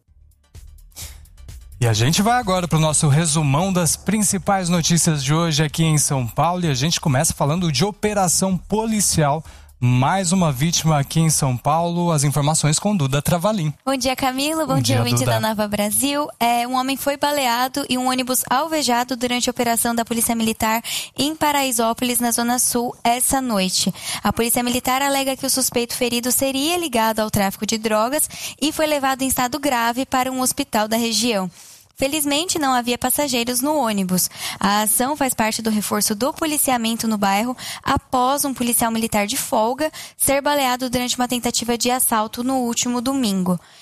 E a gente vai agora para o nosso resumão das principais notícias de hoje aqui em São Paulo, e a gente começa falando de operação policial. Mais uma vítima aqui em São Paulo. As informações com Duda Travalim. Bom dia, Camilo. Bom, Bom dia, ouvinte da Nova Brasil. É, um homem foi baleado e um ônibus alvejado durante a operação da Polícia Militar em Paraisópolis, na Zona Sul, essa noite. A Polícia Militar alega que o suspeito ferido seria ligado ao tráfico de drogas e foi levado em estado grave para um hospital da região. Felizmente, não havia passageiros no ônibus. A ação faz parte do reforço do policiamento no bairro após um policial militar de folga ser baleado durante uma tentativa de assalto no último domingo.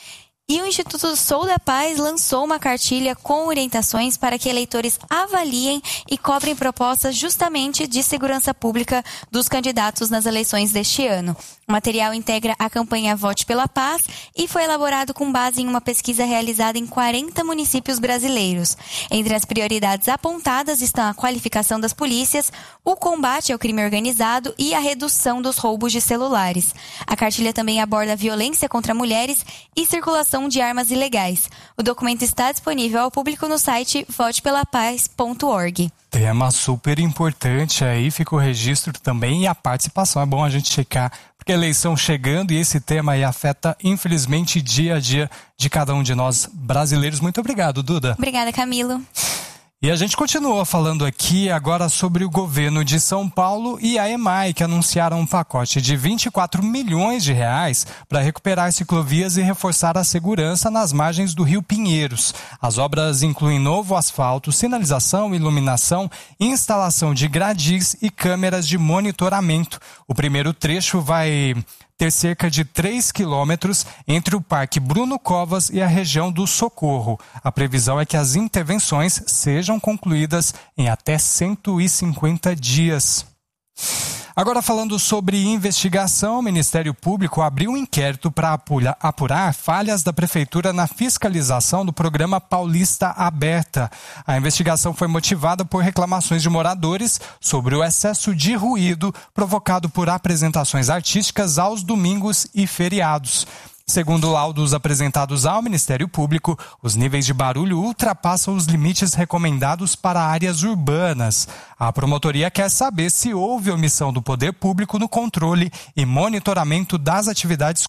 E o Instituto Sou da Paz lançou uma cartilha com orientações para que eleitores avaliem e cobrem propostas justamente de segurança pública dos candidatos nas eleições deste ano. O material integra a campanha Vote pela Paz e foi elaborado com base em uma pesquisa realizada em quarenta municípios brasileiros. Entre as prioridades apontadas estão a qualificação das polícias, o combate ao crime organizado e a redução dos roubos de celulares. A cartilha também aborda a violência contra mulheres e circulação de armas ilegais. O documento está disponível ao público no site vote pela paz ponto org. Tema super importante aí, fica o registro também e a participação. É bom a gente checar, porque a eleição chegando e esse tema aí afeta, infelizmente, dia a dia de cada um de nós brasileiros. Muito obrigado, Duda. Obrigada, Camilo. E a gente continua falando aqui agora sobre o governo de São Paulo e a EMAI, que anunciaram um pacote de vinte e quatro milhões de reais para recuperar ciclovias e reforçar a segurança nas margens do Rio Pinheiros. As obras incluem novo asfalto, sinalização, iluminação, instalação de gradis e câmeras de monitoramento. O primeiro trecho vai ter cerca de três quilômetros entre o Parque Bruno Covas e a região do Socorro. A previsão é que as intervenções sejam concluídas em até cento e cinquenta dias. Agora, falando sobre investigação, o Ministério Público abriu um inquérito para apurar falhas da Prefeitura na fiscalização do programa Paulista Aberta. A investigação foi motivada por reclamações de moradores sobre o excesso de ruído provocado por apresentações artísticas aos domingos e feriados. Segundo laudos apresentados ao Ministério Público, os níveis de barulho ultrapassam os limites recomendados para áreas urbanas. A promotoria quer saber se houve omissão do poder público no controle e monitoramento das atividades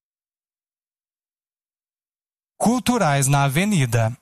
culturais na avenida.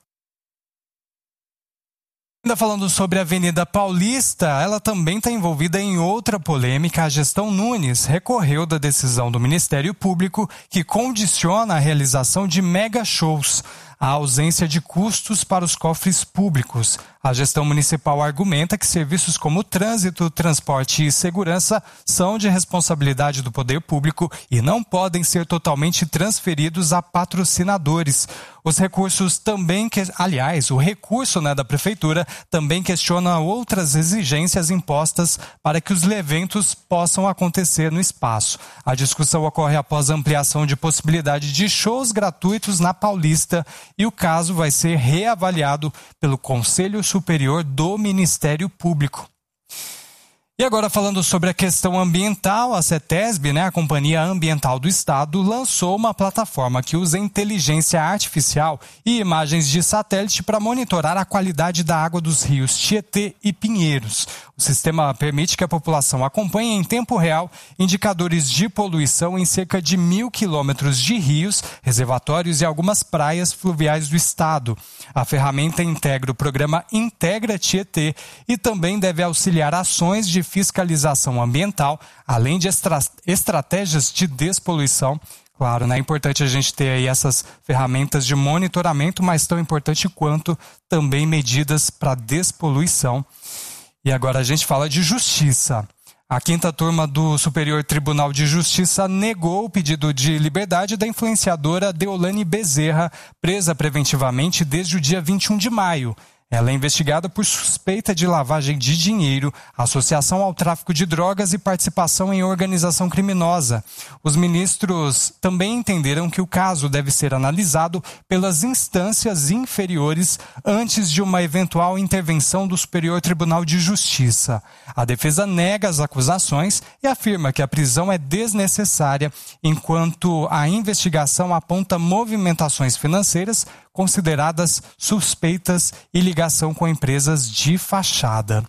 Ainda falando sobre a Avenida Paulista, ela também está envolvida em outra polêmica. A gestão Nunes recorreu da decisão do Ministério Público que condiciona a realização de mega shows, a ausência de custos para os cofres públicos. A gestão municipal argumenta que serviços como trânsito, transporte e segurança são de responsabilidade do poder público e não podem ser totalmente transferidos a patrocinadores. Os recursos também, que, aliás, o recurso né, da Prefeitura também questiona outras exigências impostas para que os eventos possam acontecer no espaço. A discussão ocorre após a ampliação de possibilidade de shows gratuitos na Paulista e o caso vai ser reavaliado pelo Conselho Superior do Ministério Público. E agora falando sobre a questão ambiental, a CETESB, né, a Companhia Ambiental do Estado, lançou uma plataforma que usa inteligência artificial e imagens de satélite para monitorar a qualidade da água dos rios Tietê e Pinheiros. O sistema permite que a população acompanhe em tempo real indicadores de poluição em cerca de mil quilômetros de rios, reservatórios e algumas praias fluviais do estado. A ferramenta integra o programa Integra Tietê e também deve auxiliar ações de fiscalização ambiental, além de estra- estratégias de despoluição. Claro, né? É importante a gente ter aí essas ferramentas de monitoramento, mas tão importante quanto também medidas para despoluição. E agora a gente fala de justiça. A quinta turma do Superior Tribunal de Justiça negou o pedido de liberdade da influenciadora Deolane Bezerra, presa preventivamente desde o dia vinte e um de maio. Ela é investigada por suspeita de lavagem de dinheiro, associação ao tráfico de drogas e participação em organização criminosa. Os ministros também entenderam que o caso deve ser analisado pelas instâncias inferiores antes de uma eventual intervenção do Superior Tribunal de Justiça. A defesa nega as acusações e afirma que a prisão é desnecessária, enquanto a investigação aponta movimentações financeiras consideradas suspeitas e ligação com empresas de fachada.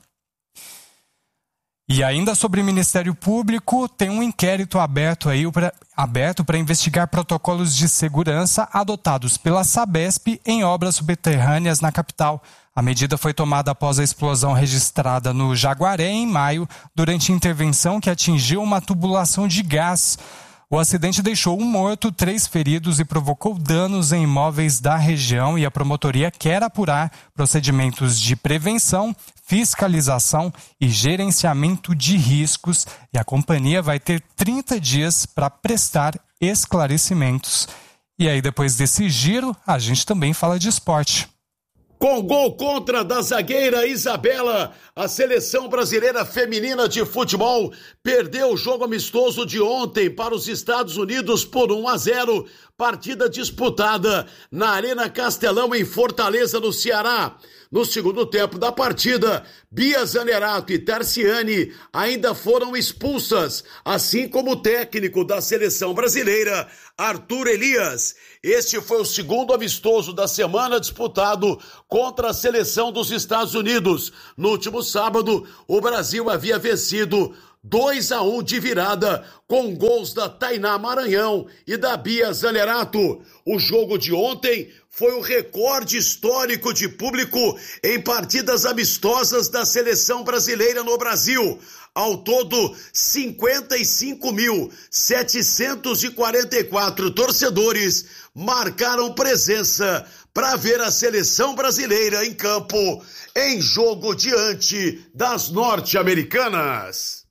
E ainda sobre o Ministério Público, tem um inquérito aberto aí pra, aberto para investigar protocolos de segurança adotados pela Sabesp em obras subterrâneas na capital. A medida foi tomada após a explosão registrada no Jaguaré em maio, durante intervenção que atingiu uma tubulação de gás. O acidente deixou um morto, três feridos e provocou danos em imóveis da região, e a promotoria quer apurar procedimentos de prevenção, fiscalização e gerenciamento de riscos, e a companhia vai ter trinta dias para prestar esclarecimentos. E aí, depois desse giro, a gente também fala de esporte. Com gol contra da zagueira Isabela, a seleção brasileira feminina de futebol perdeu o jogo amistoso de ontem para os Estados Unidos por um a zero, partida disputada na Arena Castelão em Fortaleza, no Ceará. No segundo tempo da partida, Bia Zanerato e Tarciane ainda foram expulsas, assim como o técnico da seleção brasileira, Arthur Elias. Este foi o segundo amistoso da semana disputado contra a seleção dos Estados Unidos. No último sábado, o Brasil havia vencido dois a um de virada, com gols da Tainá Maranhão e da Bia Zanerato. O jogo de ontem foi o recorde histórico de público em partidas amistosas da seleção brasileira no Brasil. Ao todo, cinquenta e cinco mil setecentos e quarenta e quatro torcedores marcaram presença para ver a seleção brasileira em campo em jogo diante das norte-americanas.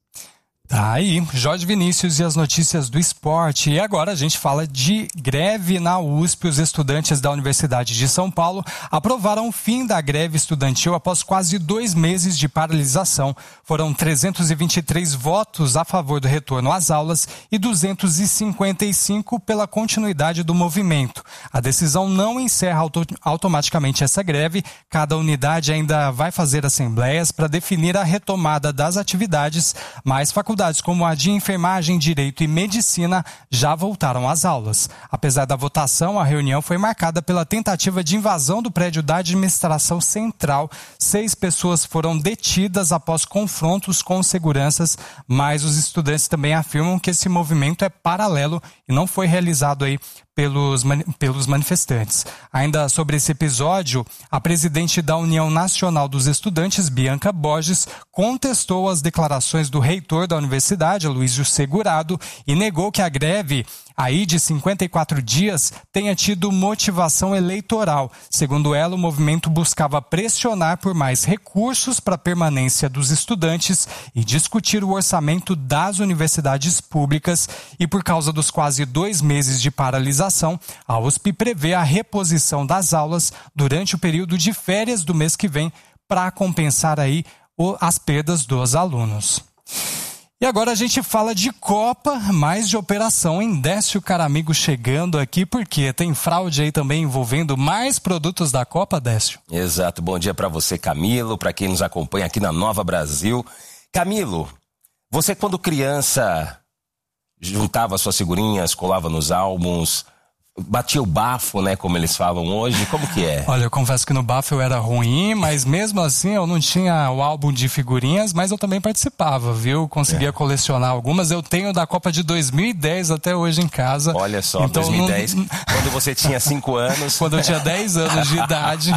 Tá aí, Jorge Vinícius e as notícias do esporte. E agora a gente fala de greve na U S P. Os estudantes da Universidade de São Paulo aprovaram o fim da greve estudantil após quase dois meses de paralisação. Foram trezentos e vinte e três votos a favor do retorno às aulas e duzentos e cinquenta e cinco pela continuidade do movimento. A decisão não encerra auto- automaticamente essa greve. Cada unidade ainda vai fazer assembleias para definir a retomada das atividades, mas faculdades como a de enfermagem, direito e medicina já voltaram às aulas. Apesar da votação, a reunião foi marcada pela tentativa de invasão do prédio da administração central. Seis pessoas foram detidas após confrontos com seguranças, mas os estudantes também afirmam que esse movimento é paralelo e não foi realizado aí Pelos, pelos manifestantes. Ainda sobre esse episódio, a presidente da União Nacional dos Estudantes, Bianca Borges, contestou as declarações do reitor da universidade, Aloysio Segurado, e negou que a greve aí de cinquenta e quatro dias tenha tido motivação eleitoral. Segundo ela, o movimento buscava pressionar por mais recursos para a permanência dos estudantes e discutir o orçamento das universidades públicas. E por causa dos quase dois meses de paralisação, a U S P prevê a reposição das aulas durante o período de férias do mês que vem para compensar aí as perdas dos alunos. E agora a gente fala de Copa, mais de operação em Décio Caramigo chegando aqui, porque tem fraude aí também envolvendo mais produtos da Copa, Décio. Exato, bom dia para você, Camilo, para quem nos acompanha aqui na Nova Brasil. Camilo, você quando criança juntava suas figurinhas, colava nos álbuns, batia o bafo, né, como eles falam hoje, como que é? Olha, eu confesso que no bafo eu era ruim, mas mesmo assim eu não tinha o álbum de figurinhas, mas eu também participava, viu? Conseguia é. colecionar algumas, eu tenho da Copa de dois mil e dez até hoje em casa. Olha só, então, dois mil e dez, não... quando você tinha cinco anos. Quando eu tinha dez anos de idade,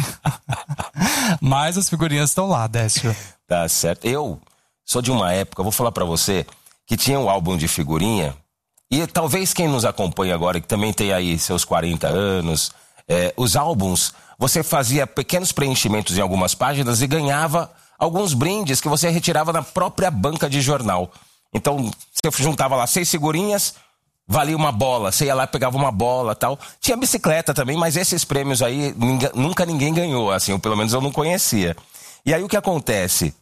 mas as figurinhas estão lá, Décio. Tá certo, eu sou de uma época, vou falar pra você, que tinha um álbum de figurinha. E talvez quem nos acompanha agora, que também tem aí seus quarenta anos, é, os álbuns, você fazia pequenos preenchimentos em algumas páginas e ganhava alguns brindes que você retirava na própria banca de jornal. Então, você juntava lá seis figurinhas, valia uma bola, você ia lá e pegava uma bola e tal. Tinha bicicleta também, mas esses prêmios aí ninguém, nunca ninguém ganhou, assim, ou pelo menos eu não conhecia. E aí o que acontece?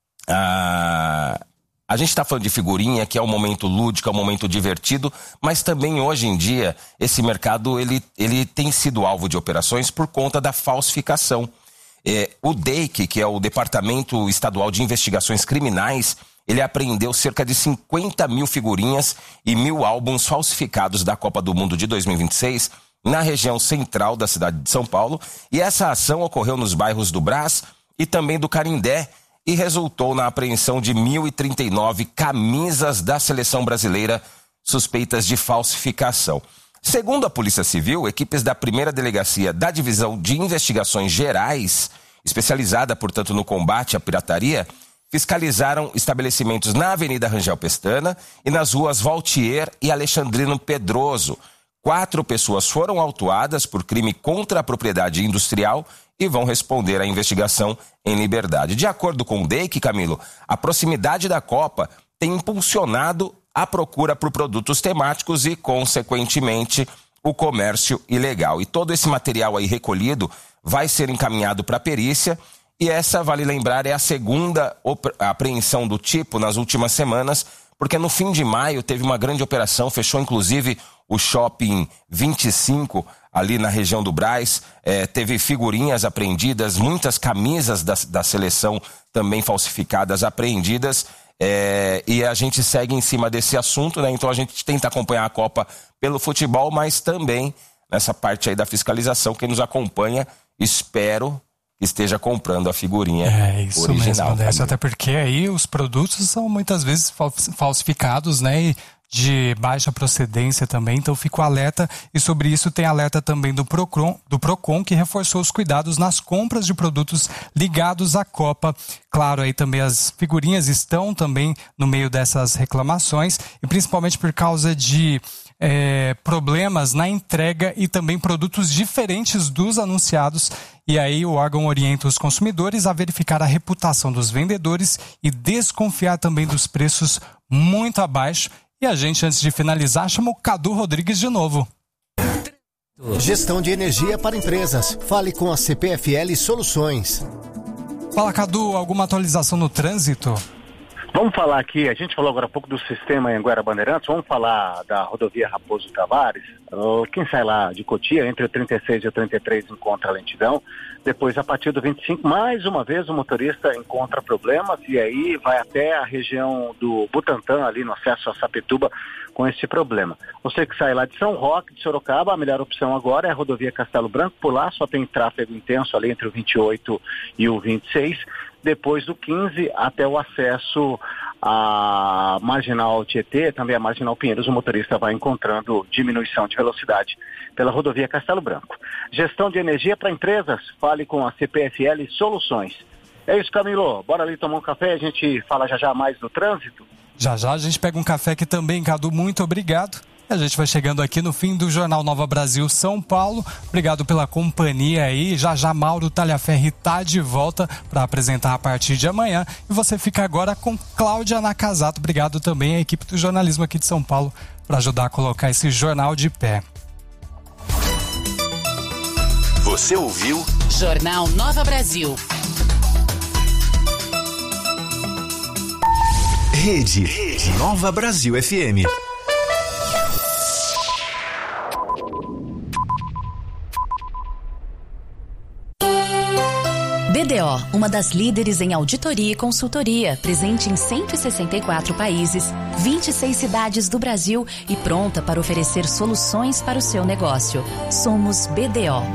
Ah... A gente está falando de figurinha, que é um momento lúdico, é um momento divertido, mas também hoje em dia esse mercado ele, ele tem sido alvo de operações por conta da falsificação. É, o D E I C, que é o Departamento Estadual de Investigações Criminais, ele apreendeu cerca de cinquenta mil figurinhas e mil álbuns falsificados da Copa do Mundo de dois mil e vinte e seis na região central da cidade de São Paulo, e essa ação ocorreu nos bairros do Brás e também do Carindé, e resultou na apreensão de mil e trinta e nove camisas da seleção brasileira suspeitas de falsificação. Segundo a Polícia Civil, equipes da primeira delegacia da Divisão de Investigações Gerais, especializada, portanto, no combate à pirataria, fiscalizaram estabelecimentos na Avenida Rangel Pestana e nas ruas Valtier e Alexandrino Pedroso. Quatro pessoas foram autuadas por crime contra a propriedade industrial e vão responder à investigação em liberdade. De acordo com o D E I C, Camilo, a proximidade da Copa tem impulsionado a procura por produtos temáticos e, consequentemente, o comércio ilegal. E todo esse material aí recolhido vai ser encaminhado para a perícia. E essa, vale lembrar, é a segunda apreensão do tipo nas últimas semanas, porque no fim de maio teve uma grande operação, fechou inclusive o Shopping vinte e cinco, ali na região do Brás, é, teve figurinhas apreendidas, muitas camisas da, da seleção também falsificadas apreendidas, é, e a gente segue em cima desse assunto, né? Então a gente tenta acompanhar a Copa pelo futebol, mas também nessa parte aí da fiscalização, quem nos acompanha, espero que esteja comprando a figurinha é, isso original. Mesmo, Décio, até porque aí os produtos são muitas vezes falsificados, né? E de baixa procedência também, então fico alerta, e sobre isso tem alerta também do Procon, do Procon, que reforçou os cuidados nas compras de produtos ligados à Copa. Claro, aí também as figurinhas estão também no meio dessas reclamações, e principalmente por causa de é, problemas na entrega e também produtos diferentes dos anunciados. E aí o órgão orienta os consumidores a verificar a reputação dos vendedores e desconfiar também dos preços muito abaixo. E a gente, antes de finalizar, chama o Cadu Rodrigues de novo. Gestão de energia para empresas. Fale com a C P F L Soluções. Fala, Cadu, alguma atualização no trânsito? Vamos falar aqui, a gente falou agora há pouco do sistema Anhanguera Bandeirantes, vamos falar da rodovia Raposo Tavares. Quem sai lá de Cotia, entre o trinta e seis e o trinta e três, encontra lentidão. Depois, a partir do vinte e cinco, mais uma vez o motorista encontra problemas e aí vai até a região do Butantã, ali no acesso a Sapituba, com esse problema. Você que sai lá de São Roque, de Sorocaba, a melhor opção agora é a rodovia Castelo Branco. Por lá só tem tráfego intenso ali entre o vinte e oito e o vinte e seis. Depois do quinze até o acesso à Marginal Tietê, também a Marginal Pinheiros, o motorista vai encontrando diminuição de velocidade pela rodovia Castelo Branco. Gestão de energia para empresas, fale com a C P F L Soluções. É isso, Camilo. Bora ali tomar um café, a gente fala já já mais do trânsito. Já já a gente pega um café aqui também, Cadu, muito obrigado. A gente vai chegando aqui no fim do Jornal Nova Brasil São Paulo. Obrigado pela companhia aí. Já já Mauro Talhaferri tá de volta para apresentar a partir de amanhã. E você fica agora com Cláudia Nakazato. Obrigado também à equipe do jornalismo aqui de São Paulo para ajudar a colocar esse jornal de pé. Você ouviu? Jornal Nova Brasil. Rede, Rede Nova Brasil F M. B D O, uma das líderes em auditoria e consultoria, presente em cento e sessenta e quatro países, vinte e seis cidades do Brasil e pronta para oferecer soluções para o seu negócio. Somos B D O.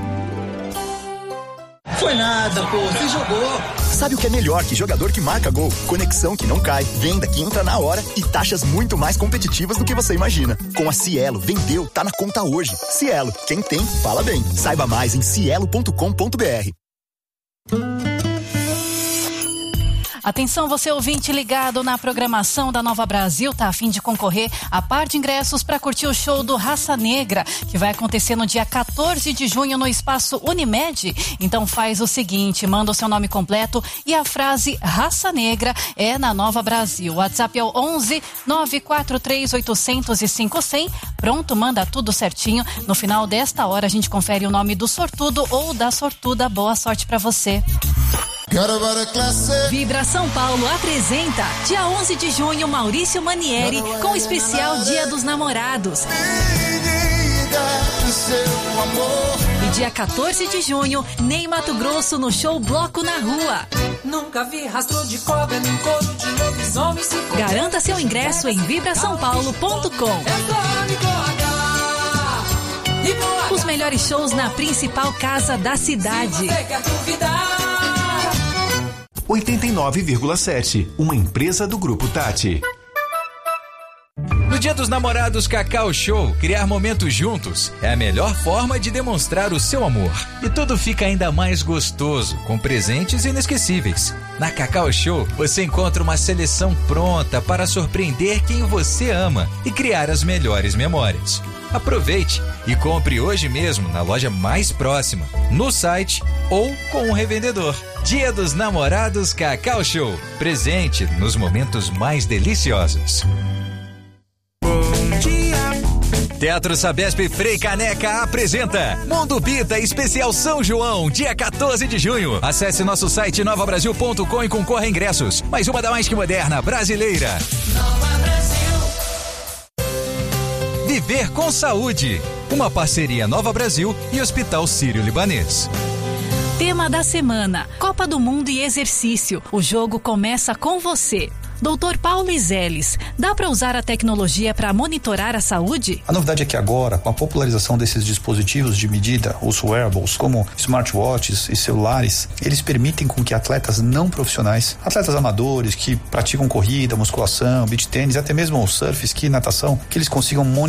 Foi nada, pô, você jogou. Sabe o que é melhor que jogador que marca gol? Conexão que não cai, venda que entra na hora e taxas muito mais competitivas do que você imagina. Com a Cielo, vendeu, tá na conta hoje. Cielo, quem tem, fala bem. Saiba mais em cielo ponto com ponto br. Atenção, você ouvinte ligado na programação da Nova Brasil, tá a fim de concorrer a par de ingressos para curtir o show do Raça Negra, que vai acontecer no dia quatorze de junho no espaço Unimed. Então faz o seguinte, manda o seu nome completo e a frase Raça Negra é na Nova Brasil. O WhatsApp é o onze nove quatro três oito zero zero cinco zero zero. Pronto, manda tudo certinho. No final desta hora a gente confere o nome do sortudo ou da sortuda. Boa sorte para você. Vibra São Paulo apresenta dia onze de junho Maurício Manieri com o especial Dia dos Namorados. E dia quatorze de junho, Ney Mato Grosso no show Bloco na Rua. Nunca vi rastro de cobra nem couro de lobisomem. Garanta seu ingresso em vibra são paulo ponto com. Os melhores shows na principal casa da cidade. oitenta e nove vírgula sete, uma empresa do Grupo Tati. No Dia dos Namorados Cacau Show, criar momentos juntos é a melhor forma de demonstrar o seu amor. E tudo fica ainda mais gostoso, com presentes inesquecíveis. Na Cacau Show, você encontra uma seleção pronta para surpreender quem você ama e criar as melhores memórias. Aproveite e compre hoje mesmo na loja mais próxima, no site ou com um revendedor. Dia dos Namorados Cacau Show. Presente nos momentos mais deliciosos. Bom dia, Teatro Sabesp Frei Caneca apresenta Mundo Bita Especial São João, dia quatorze de junho. Acesse nosso site nova brasil ponto com e concorra a ingressos. Mais uma da mais que moderna brasileira. Nova Brasil. Viver com Saúde. Uma parceria Nova Brasil e Hospital Sírio-Libanês. Tema da semana: Copa do Mundo e exercício. O jogo começa com você. doutor Paulo Izeles, dá para usar a tecnologia para monitorar a saúde? A novidade é que agora, com a popularização desses dispositivos de medida, os wearables, como smartwatches e celulares, eles permitem com que atletas não profissionais, atletas amadores que praticam corrida, musculação, beach tênis, até mesmo surf, esqui, natação, que eles consigam monitorar